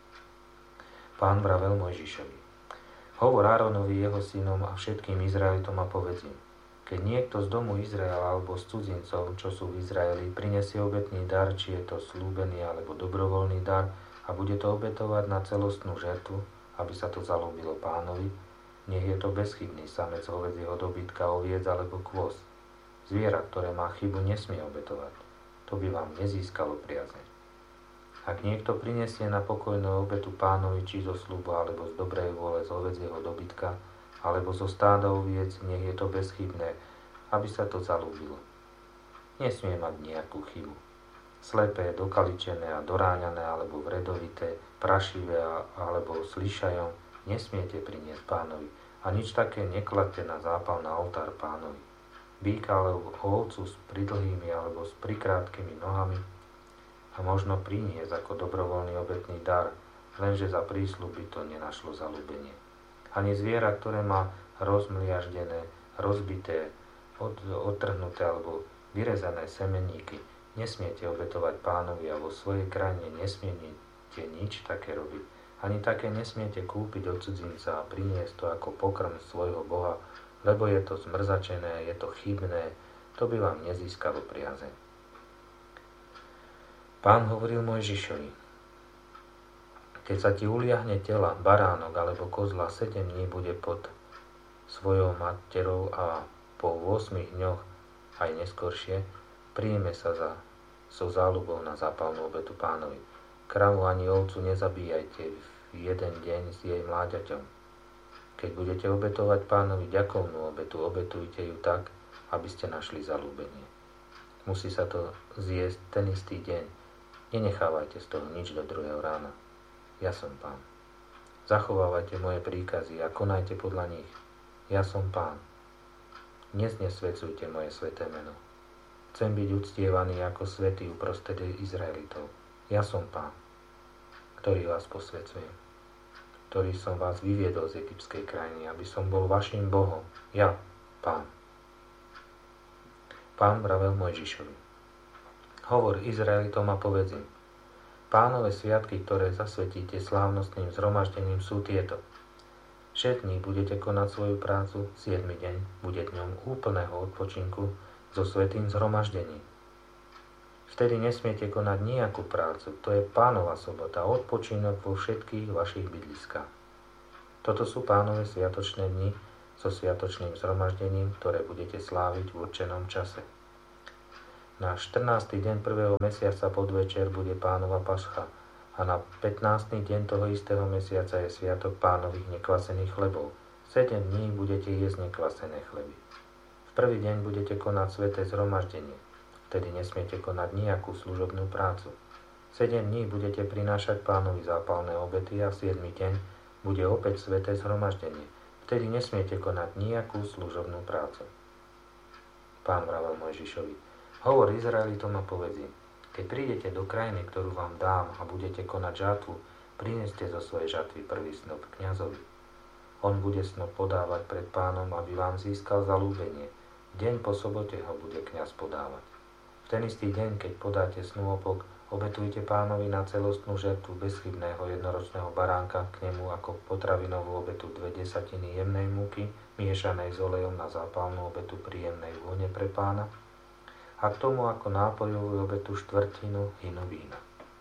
Pán vravel Mojžišovi: Hovor Áronovi, jeho synom a všetkým Izraelitom a povedz im: Keď niekto z domu Izraela alebo z cudzincov, čo sú v Izraeli, prinesie obetný dar, či je to slúbený alebo dobrovoľný dar, a bude to obetovať na celostnú žertvu, aby sa to zalúbilo Pánovi, nech je to bezchybný samec hovädzieho dobytka, oviec alebo kôz. Zviera, ktoré má chybu, nesmie obetovať. To by vám nezískalo priazeň. Ak niekto prinesie na pokojnú obetu Pánovi, či zo sľubu, alebo z dobrej vôle z hovädzieho dobytka, alebo zo stáda oviec, nech je to bezchybné, aby sa to zalúbilo. Nesmie mať nejakú chybu. Slepé, dokaličené a doráňané, alebo vredovité, prašivé alebo slyšajom, nesmiete priniesť Pánovi. A nič také nekladte na zápal na oltár Pánovi. Býka alebo ovcu s pridlhými alebo s prikrátkými nohami a možno priniesť ako dobrovoľný obetný dar, lenže za prísľub by to nenašlo zaľúbenie. Ani zviera, ktoré má rozmliaždené, rozbité, od, odtrhnuté alebo vyrezané semeníky, nesmiete obetovať Pánovi a vo svojej krajine nesmiete nič také robiť. Ani také nesmiete kúpiť od cudzinca a priniesť to ako pokrm svojho Boha, lebo je to zmrzačené, je to chybné, to by vám nezískalo priazeň. Pán hovoril Mojžišovi: Keď sa ti uliahne tela, baránok alebo kozla, sedem dní bude pod svojou materou a po ôsmich dňoch aj neskoršie príjme sa za, so záľubou na zápalnú obetu Pánovi. Kravu ani ovcu nezabíjajte v jeden deň s jej mláďaťom. Keď budete obetovať Pánovi ďakovnú obetu, obetujte ju tak, aby ste našli zaľúbenie. Musí sa to zjesť ten istý deň. Nenechávajte z toho nič do druhého rána. Ja som Pán. Zachovávajte moje príkazy a konajte podľa nich. Ja som Pán. Neznesvecujte moje sväté meno. Chcem byť uctievaný ako svätý uprostred Izraelitov. Ja som Pán, ktorý vás posväcujem, ktorý som vás vyviedol z egyptskej krajiny, aby som bol vašim Bohom. Ja, Pán. Pán vravel Mojžišovi: Hovor Izraelitom a povedz im: Pánove sviatky, ktoré zasvetíte slávnostným zhromaždením, sú tieto. Šesť dní budete konať svoju prácu, siedmy deň bude dňom úplného odpočinku so svätým zhromaždením. Vtedy nesmiete konať nejakú prácu. To je Pánova sobota, odpočinok vo všetkých vašich bydliskách. Toto sú Pánove sviatočné dni so sviatočným zhromaždením, ktoré budete sláviť v určenom čase. Na štrnásty deň prvého mesiaca podvečer bude Pánova pascha a na pätnásty deň toho istého mesiaca je sviatok Pánových nekvasených chlebov. Sedem dní budete jesť nekvasené chleby. V prvý deň budete konať sväté zhromaždenie. Vtedy nesmiete konať nejakú služobnú prácu. Sedem dní budete prinášať Pánovi zápalné obety a v siedmy deň bude opäť sväté zhromaždenie. Vtedy nesmiete konať nejakú služobnú prácu. Pán vravel Mojžišovi: Hovor Izraelitom a povedz im: Keď prídete do krajiny, ktorú vám dám a budete konať žatvu, prineste zo svojej žatvy prvý snop kňazovi. On bude snop podávať pred Pánom, aby vám získal zaľúbenie. Deň po sobote ho bude kňaz podávať. V ten istý deň, keď podáte snúopok, obetujte Pánovi na celostnú žertvu bezchybného jednoročného baránka, k nemu ako potravinovú obetu dve desatiny jemnej múky, miešanej s olejom na zápalnú obetu príjemnej vône pre Pána, a k tomu ako nápojovú obetu štvrtinu hinu vína.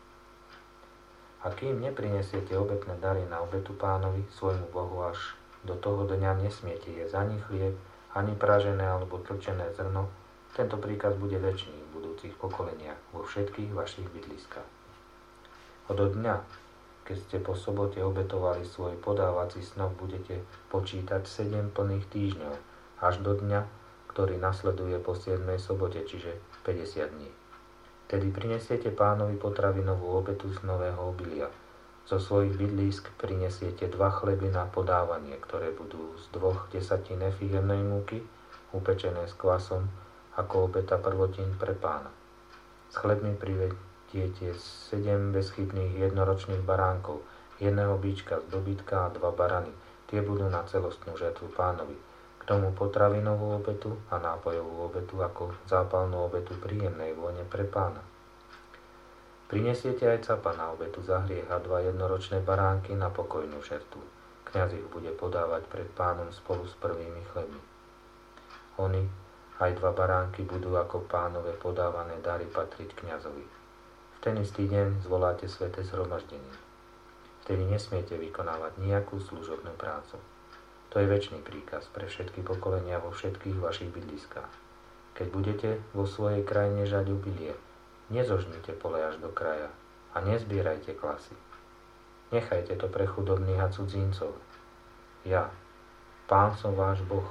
A kým neprinesiete obetné dary na obetu Pánovi, svojmu Bohu, až do toho dňa nesmiete jesť ani chlieb, ani pražené alebo tlčené zrno. Tento príkaz bude večný v budúcich pokoleniach vo všetkých vašich bydliskách. Od dňa, keď ste po sobote obetovali svoj podávací snop, budete počítať sedem plných týždňov, až do dňa, ktorý nasleduje po siedmej sobote, čiže päťdesiat dní. Tedy prinesiete Pánovi potravinovú obetu z nového obilia. Zo svojich bydlísk prinesiete dva chleby na podávanie, ktoré budú z dvoch desatín efy jemnej múky, upečené s kvasom, ako obeta prvotín pre Pána. S chlebmi privediete sedem bezchybných jednoročných baránkov, jedného bíčka z dobytka a dva barany. Tie budú na celostnú žatvu Pánovi. K tomu potravinovú obetu a nápojovú obetu ako zápalnú obetu príjemnej vône pre Pána. Prinesiete aj capa na obetu za hriech a dva jednoročné baránky na pokojnú žertu. Kňaz ich bude podávať pred Pánom spolu s prvými chlebmi. Oni, aj dva baránky, budú ako Pánove podávané dary patriť kňazovi. V ten istý deň zvoláte sväté zhromaždenie. Vtedy nesmiete vykonávať nejakú služobnú prácu. To je večný príkaz pre všetky pokolenia vo všetkých vašich bydliskách. Keď budete vo svojej krajine žať obilie, nezožnite pole až do kraja a nezbierajte klasy. Nechajte to pre chudobných a cudzincov. Ja, Pán som váš Boh.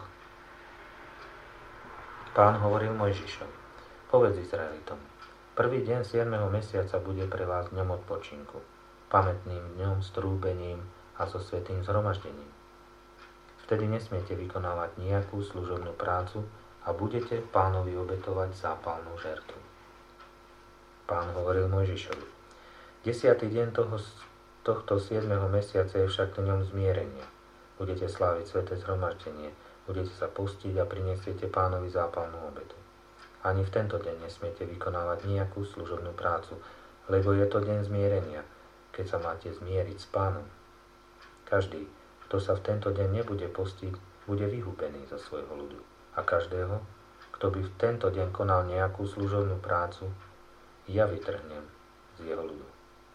Pán hovoril Mojžišovi: Povedz Izraelitom: Prvý deň siedmeho mesiaca bude pre vás dňom odpočinku, pamätným dňom s trúbením a so svätým zhromaždením. Vtedy nesmiete vykonávať nejakú služobnú prácu a budete Pánovi obetovať zápalnú žertu. Pán hovoril Mojžišovi: Desiatý deň toho, tohto siedmeho mesiaca je však dňom zmierenia. Budete sláviť sväté zhromaždenie, budete sa postiť a prinesiete Pánovi zápalnú obetu. Ani v tento deň nesmiete vykonávať nejakú služobnú prácu, lebo je to deň zmierenia, keď sa máte zmieriť s Pánom. Každý, kto sa v tento deň nebude postiť, bude vyhubený zo svojho ľudu. A každého, kto by v tento deň konal nejakú služobnú prácu, ja vytrhnem z jeho ľudu.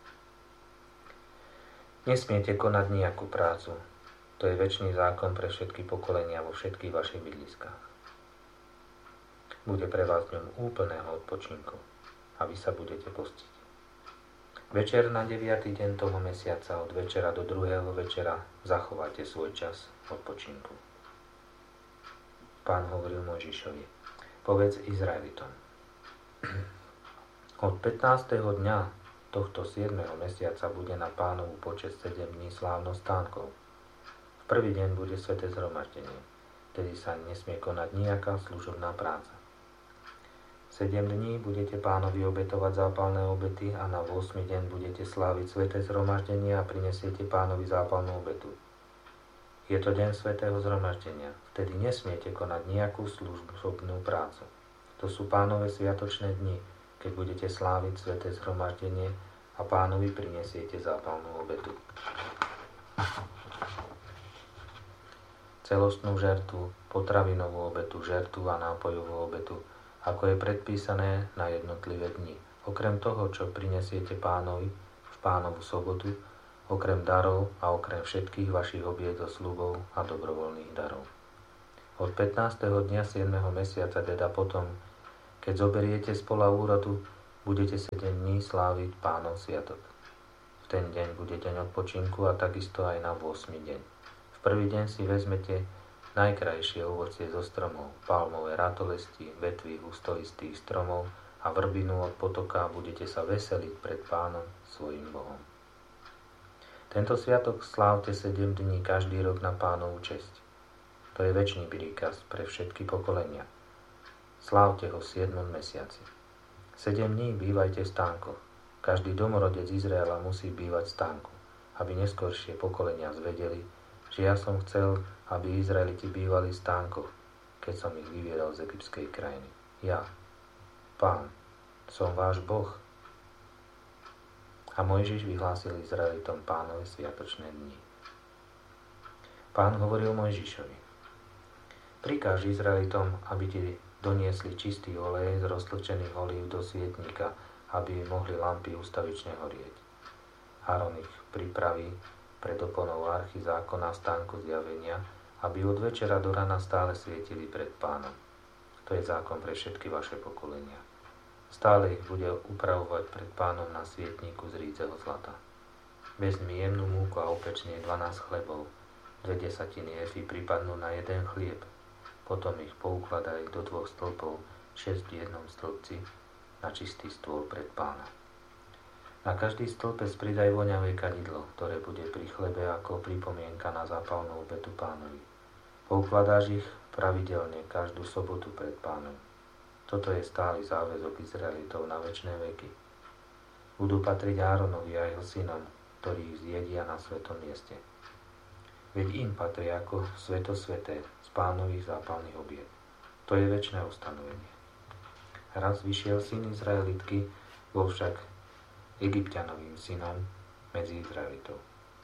Nesmiete konať nejakú prácu. To je večný zákon pre všetky pokolenia vo všetkých vašich bydliskách. Bude pre vás dňom úplného odpočinku a vy sa budete postiť. Večer na deviaty deň toho mesiaca od večera do druhého večera zachovajte svoj čas odpočinku. Pán hovoril Mojžišovi: Povedz Izraelitom: Od pätnásteho dňa tohto siedmeho mesiaca bude na Pánovu počesť sedem dní slávnostánkov. V prvý deň bude sväté zhromaždenie, vtedy sa nesmie konať nejaká služobná práca. Sedem dní budete Pánovi obetovať zápalné obety a na ôsmy deň budete sláviť sväté zhromaždenie a prinesiete Pánovi zápalnú obetu. Je to deň svätého zhromaždenia, vtedy nesmiete konať nejakú služobnú prácu. To sú Pánove sviatočné dni, keď budete sláviť sväté zhromaždenie a Pánovi prinesiete zápalnú obetu. Celostnú žertu, potravinovú obetu, žertu a nápojovú obetu, ako je predpísané na jednotlivé dni, Okrem toho, čo prinesiete Pánovi v Pánovu sobotu, okrem darov a okrem všetkých vašich obietov, sľubov a dobrovoľných darov. Od pätnásteho dňa siedmeho mesiaca, teda potom, keď zoberiete z pola úrodu, budete sedem dní sláviť Pánov sviatok. V ten deň bude deň odpočinku a takisto aj na ôsmy deň. V prvý deň si vezmete najkrajšie ovocie zo stromov, palmové ratolesti, vetvy hustolistých stromov a vrbinu od potoka a budete sa veseliť pred Pánom, svojím Bohom. Tento sviatok slávte sedem dní každý rok na Pánovu česť. To je večný príkaz pre všetky pokolenia. Slávte ho v siedmom mesiaci. Sedem dní bývajte v stánkoch. Každý domorodec Izraela musí bývať v stánku, aby neskoršie pokolenia zvedeli, že ja som chcel, aby Izraeliti bývali v stánkoch, keď som ich vyviedol z egyptskej krajiny. Ja, Pán, som váš Boh. A Mojžiš vyhlásil Izraelitom Pánovi sviatočné dni. Pán hovoril Mojžišovi: Prikáž Izraelitom, aby ti doniesli čistý olej z roztlčených olív do svietnika, aby mohli lampy ustavične horieť. Áron ich pripraví pred oponou archy zákona v stánku zjavenia, aby od večera do rana stále svietili pred Pánom. To je zákon pre všetky vaše pokolenia. Stále ich bude upravovať pred Pánom na svietniku z rídzeho zlata. Vezmi jemnú múku a upečne dvanásť chlebov, dve desatiny efy pripadnú na jeden chlieb. Potom ich poukladaj do dvoch stĺpov, šesť v jednom stĺpci, na čistý stôl pred Pána. Na každý stĺpec pridaj voňavé kadidlo, ktoré bude pri chlebe ako pripomienka na zápalnú obetu Pánovi. Poukladáš ich pravidelne každú sobotu pred Pánom. Toto je stály záväzok Izraelitov na večné veky. Budú patriť Áronovi a jeho synom, ktorí ich zjedia na svetom mieste. Veď im patrí ako sveto sveté z Pánových zápalných obiet. To je večné ustanovenie. Raz vyšiel syn Izraelitky, bol však Egypťanovým synom medzi Izraelitov.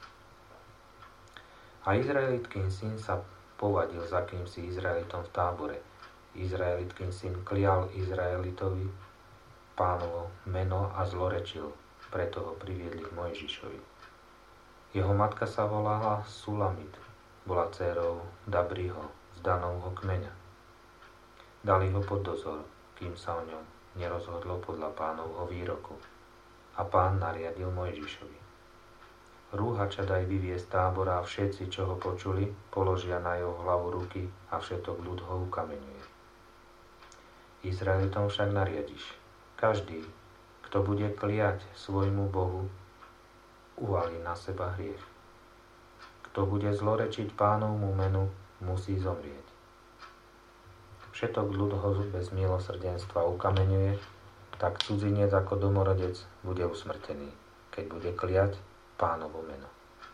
A Izraelitkin syn sa povadil za kýmsi Izraelitom v tábore. Izraelitkin syn klial Izraelitovi Pánovo meno a zlorečil, preto ho priviedli k Mojžišovi. Jeho matka sa volala Sulamit, bola dcérou Dabriho z Danovho kmeňa. Dali ho pod dozor, kým sa o ňom nerozhodlo podľa Pánovho výroku. A Pán nariadil Mojžišovi: Rúhača daj vyviesť tábora a všetci, čo ho počuli, položia na jeho hlavu ruky a všetok ľud ho ukameňuje. Izraelitom však nariadiš: Každý, kto bude kliať svojmu Bohu, uvalí na seba hriech. Kto bude zlorečiť Pánovmu menu, musí zomrieť. Všetok ľud ho bez milosrdenstva ukameňuje, tak cudzinec ako domorodec bude usmrtený, keď bude kliať Pánovo meno.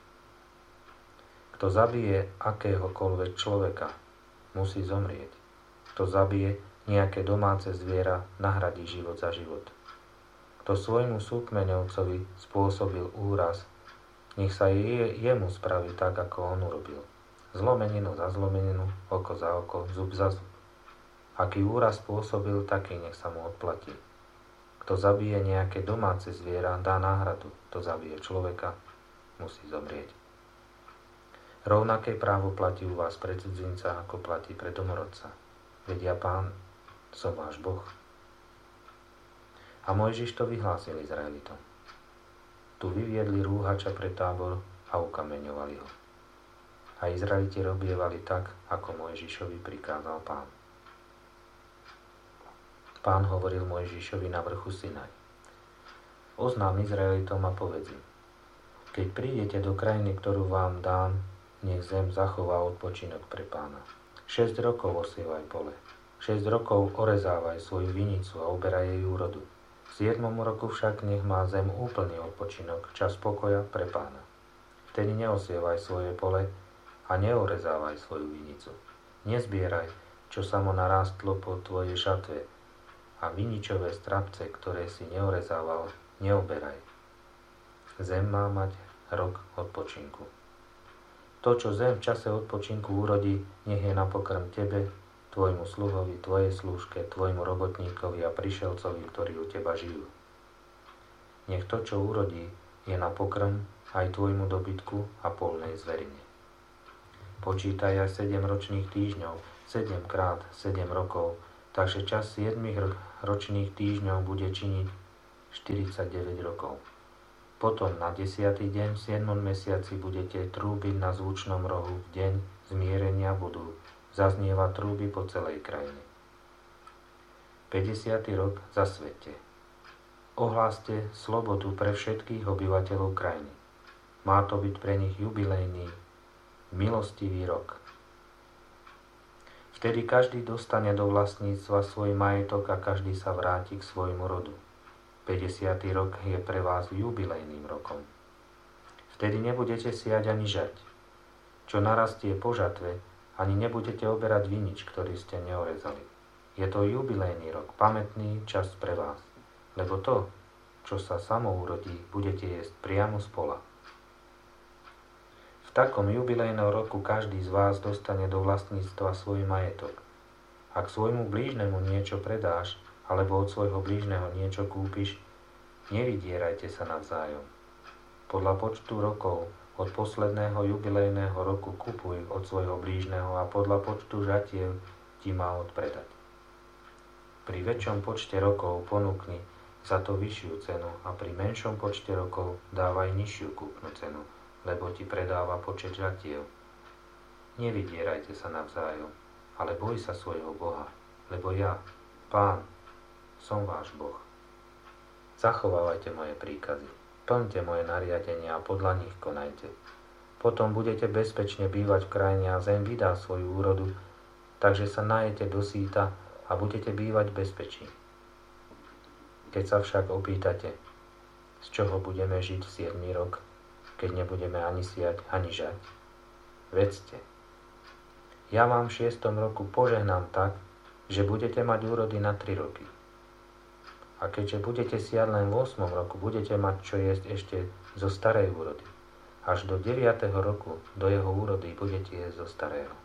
Kto zabije akéhokoľvek človeka, musí zomrieť. Kto zabije nejaké domáce zviera, nahradí život za život. Kto svojmu súkmeňovcovi spôsobil úraz, nech sa je, jemu spraví tak, ako on urobil. Zlomeninu za zlomeninu, oko za oko, zub za zub. Aký úraz spôsobil, taký nech sa mu odplatí. Kto zabije nejaké domáce zviera, dá náhradu. Kto zabije človeka, musí zomrieť. Rovnaké právo platí u vás pre cudzinca, ako platí pre domorodca. Veď ja, Pán, som váš Boh. A Mojžiš to vyhlásil Izraelitom. Tu vyviedli rúhača pre tábor a ukameňovali ho. A Izraeliti robievali tak, ako Mojžišovi prikázal Pán. Pán hovoril Mojžišovi na vrchu Sinaj: Oznám Izraelitom a povedz im: Keď prídete do krajiny, ktorú vám dám, nech zem zachová odpočinok pre Pána. Šesť rokov osievaj pole. Šesť rokov orezávaj svoju vinicu a oberaj jej úrodu. V siedmom roku však nech má zem úplný odpočinok, čas pokoja pre Pána. Vtedy neosievaj svoje pole a neorezávaj svoju vinicu. Nezbieraj, čo samo narástlo po tvojej šatve, a viničové strapce, ktoré si neorezával, neoberaj. Zem má mať rok odpočinku. To, čo zem v čase odpočinku urodí, nech je na pokrm tebe, tvojmu sluhovi, tvojej slúžke, tvojmu robotníkovi a prišelcovi, ktorí u teba žijú. Nech to, čo urodí, je na pokrm aj tvojmu dobytku a polnej zverine. Počítaj aj sedem ročných týždňov, sedem krát sedem rokov, takže čas siedmich ročných týždňov bude činiť štyridsaťdeväť rokov. Potom na desiatý deň v siedmom mesiaci budete trúbiť na zvučnom rohu, v deň zmierenia budú zaznievať trúby po celej krajine. päťdesiaty rok zasvete. Ohláste slobodu pre všetkých obyvateľov krajiny. Má to byť pre nich jubilejný, milostivý rok. Vtedy každý dostane do vlastníctva svoj majetok a každý sa vráti k svojmu rodu. päťdesiaty rok je pre vás jubilejným rokom. Vtedy nebudete siať ani žať. Čo narastie po žatve, ani nebudete oberať vinič, ktorý ste neorezali. Je to jubilejný rok, pamätný čas pre vás. Lebo to, čo sa samo urodí, budete jesť priamo z pola. V takom jubilejnom roku každý z vás dostane do vlastníctva svoj majetok. Ak svojmu blížnemu niečo predáš, alebo od svojho blížneho niečo kúpiš, nevydierajte sa navzájom. Podľa počtu rokov od posledného jubilejného roku kupuj od svojho blížneho a podľa počtu žatiev ti má odpredať. Pri väčšom počte rokov ponúkni za to vyššiu cenu a pri menšom počte rokov dávaj nižšiu kúpnu cenu, lebo ti predáva počet žatiev. Nevydierajte sa navzájom, ale boj sa svojho Boha, lebo ja, Pán, som váš Boh. Zachovávajte moje príkazy, plňte moje nariadenia a podľa nich konajte. Potom budete bezpečne bývať v krajine a zem vydá svoju úrodu, takže sa najete do síta a budete bývať v bezpečí. Keď sa však opýtate, z čoho budeme žiť v siedmy rok, keď nebudeme ani siať, ani žať, vedzte. Ja vám v šiestom roku požehnám tak, že budete mať úrody na tri roky. A keďže budete siať len v ôsmom roku, budete mať čo jesť ešte zo starej úrody. Až do deviateho roku do jeho úrody budete jesť zo starého.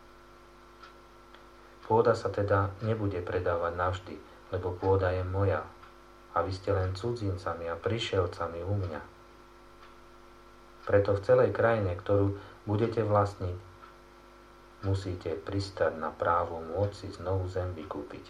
Pôda sa teda nebude predávať navždy, lebo pôda je moja, a vy ste len cudzincami a prišielcami u mňa. Preto v celej krajine, ktorú budete vlastniť, musíte pristať na právo môcť si znovu zem vykúpiť.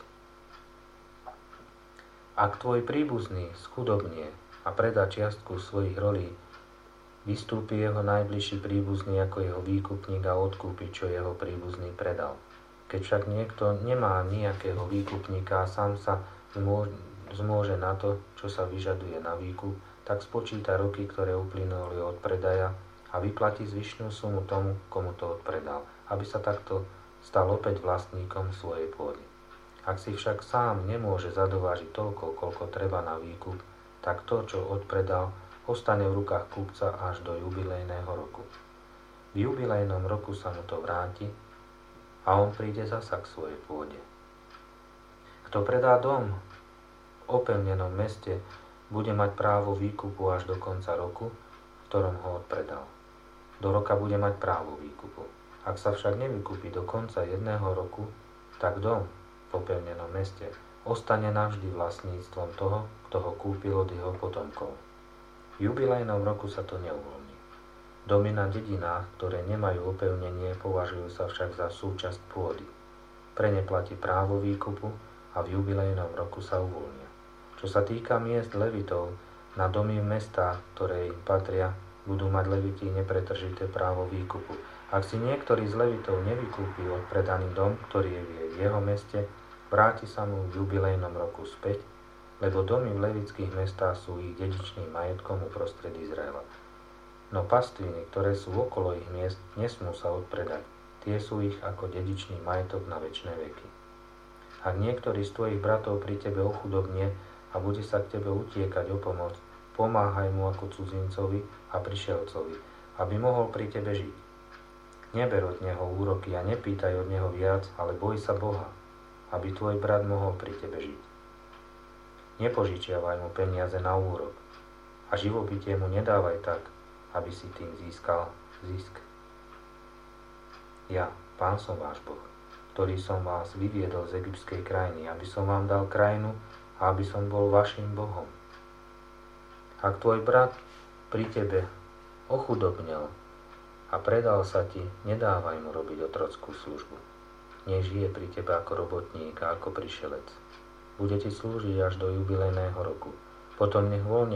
Ak tvoj príbuzný schudobnie a predá čiastku svojich rolí, vystúpi jeho najbližší príbuzný ako jeho výkupník a odkúpi, čo jeho príbuzný predal. Keď však niekto nemá nejakého výkupníka a sám sa zmôže na to, čo sa vyžaduje na výkup, tak spočíta roky, ktoré uplynuli od predaja a vyplatí zvyšnú sumu tomu, komu to odpredal, aby sa takto stal opäť vlastníkom svojej pôdy. Ak si však sám nemôže zadovážiť toľko, koľko treba na výkup, tak to, čo odpredal, ostane v rukách kupca až do jubilejného roku. V jubilejnom roku sa mu to vráti a on príde zasa k svojej pôde. Kto predá dom v opevnenom meste, bude mať právo výkupu až do konca roku, v ktorom ho odpredal. Do roka bude mať právo výkupu. Ak sa však nevykúpi do konca jedného roku, tak dom v opevnenom meste ostane navždy vlastníctvom toho, kto ho kúpil od jeho potomkov. V jubilejnom roku sa to neuvoľní. Domy na dedinách, ktoré nemajú opevnenie, považujú sa však za súčasť pôdy. Pre ne platí právo výkupu a v jubilejnom roku sa uvoľnia. Čo sa týka miest levitov, na domy v mestách, ktoré im patria, budú mať leviti nepretržité právo výkupu. Ak si niektorý z levitov nevykúpi odpredaný dom, ktorý je v jeho meste, vráti sa mu v jubilejnom roku späť, lebo domy v levických mestách sú ich dedičným majetkom uprostred Izraela. No pastviny, ktoré sú okolo ich miest, nesmú sa odpredať. Tie sú ich ako dedičný majetok na večné veky. Ak niektorý z tvojich bratov pri tebe ochudobnie a bude sa k tebe utiekať o pomoc, pomáhaj mu ako cudzincovi a prišielcovi, aby mohol pri tebe žiť. Neber od neho úroky a nepýtaj od neho viac, ale boj sa Boha, aby tvoj brat mohol pri tebe žiť. Nepožičiavaj mu peniaze na úrok a živobytie mu nedávaj tak, aby si tým získal zisk. Ja, Pán som váš Boh, ktorý som vás vyviedol z egyptskej krajiny, aby som vám dal krajinu a aby som bol vašim Bohom. Ak tvoj brat pri tebe ochudobnel a predal sa ti, nedávaj mu robiť otrockú službu. Nech žije pri tebe ako robotník a ako prišelec. Bude ti slúžiť až do jubilejného roku. Potom nech voľne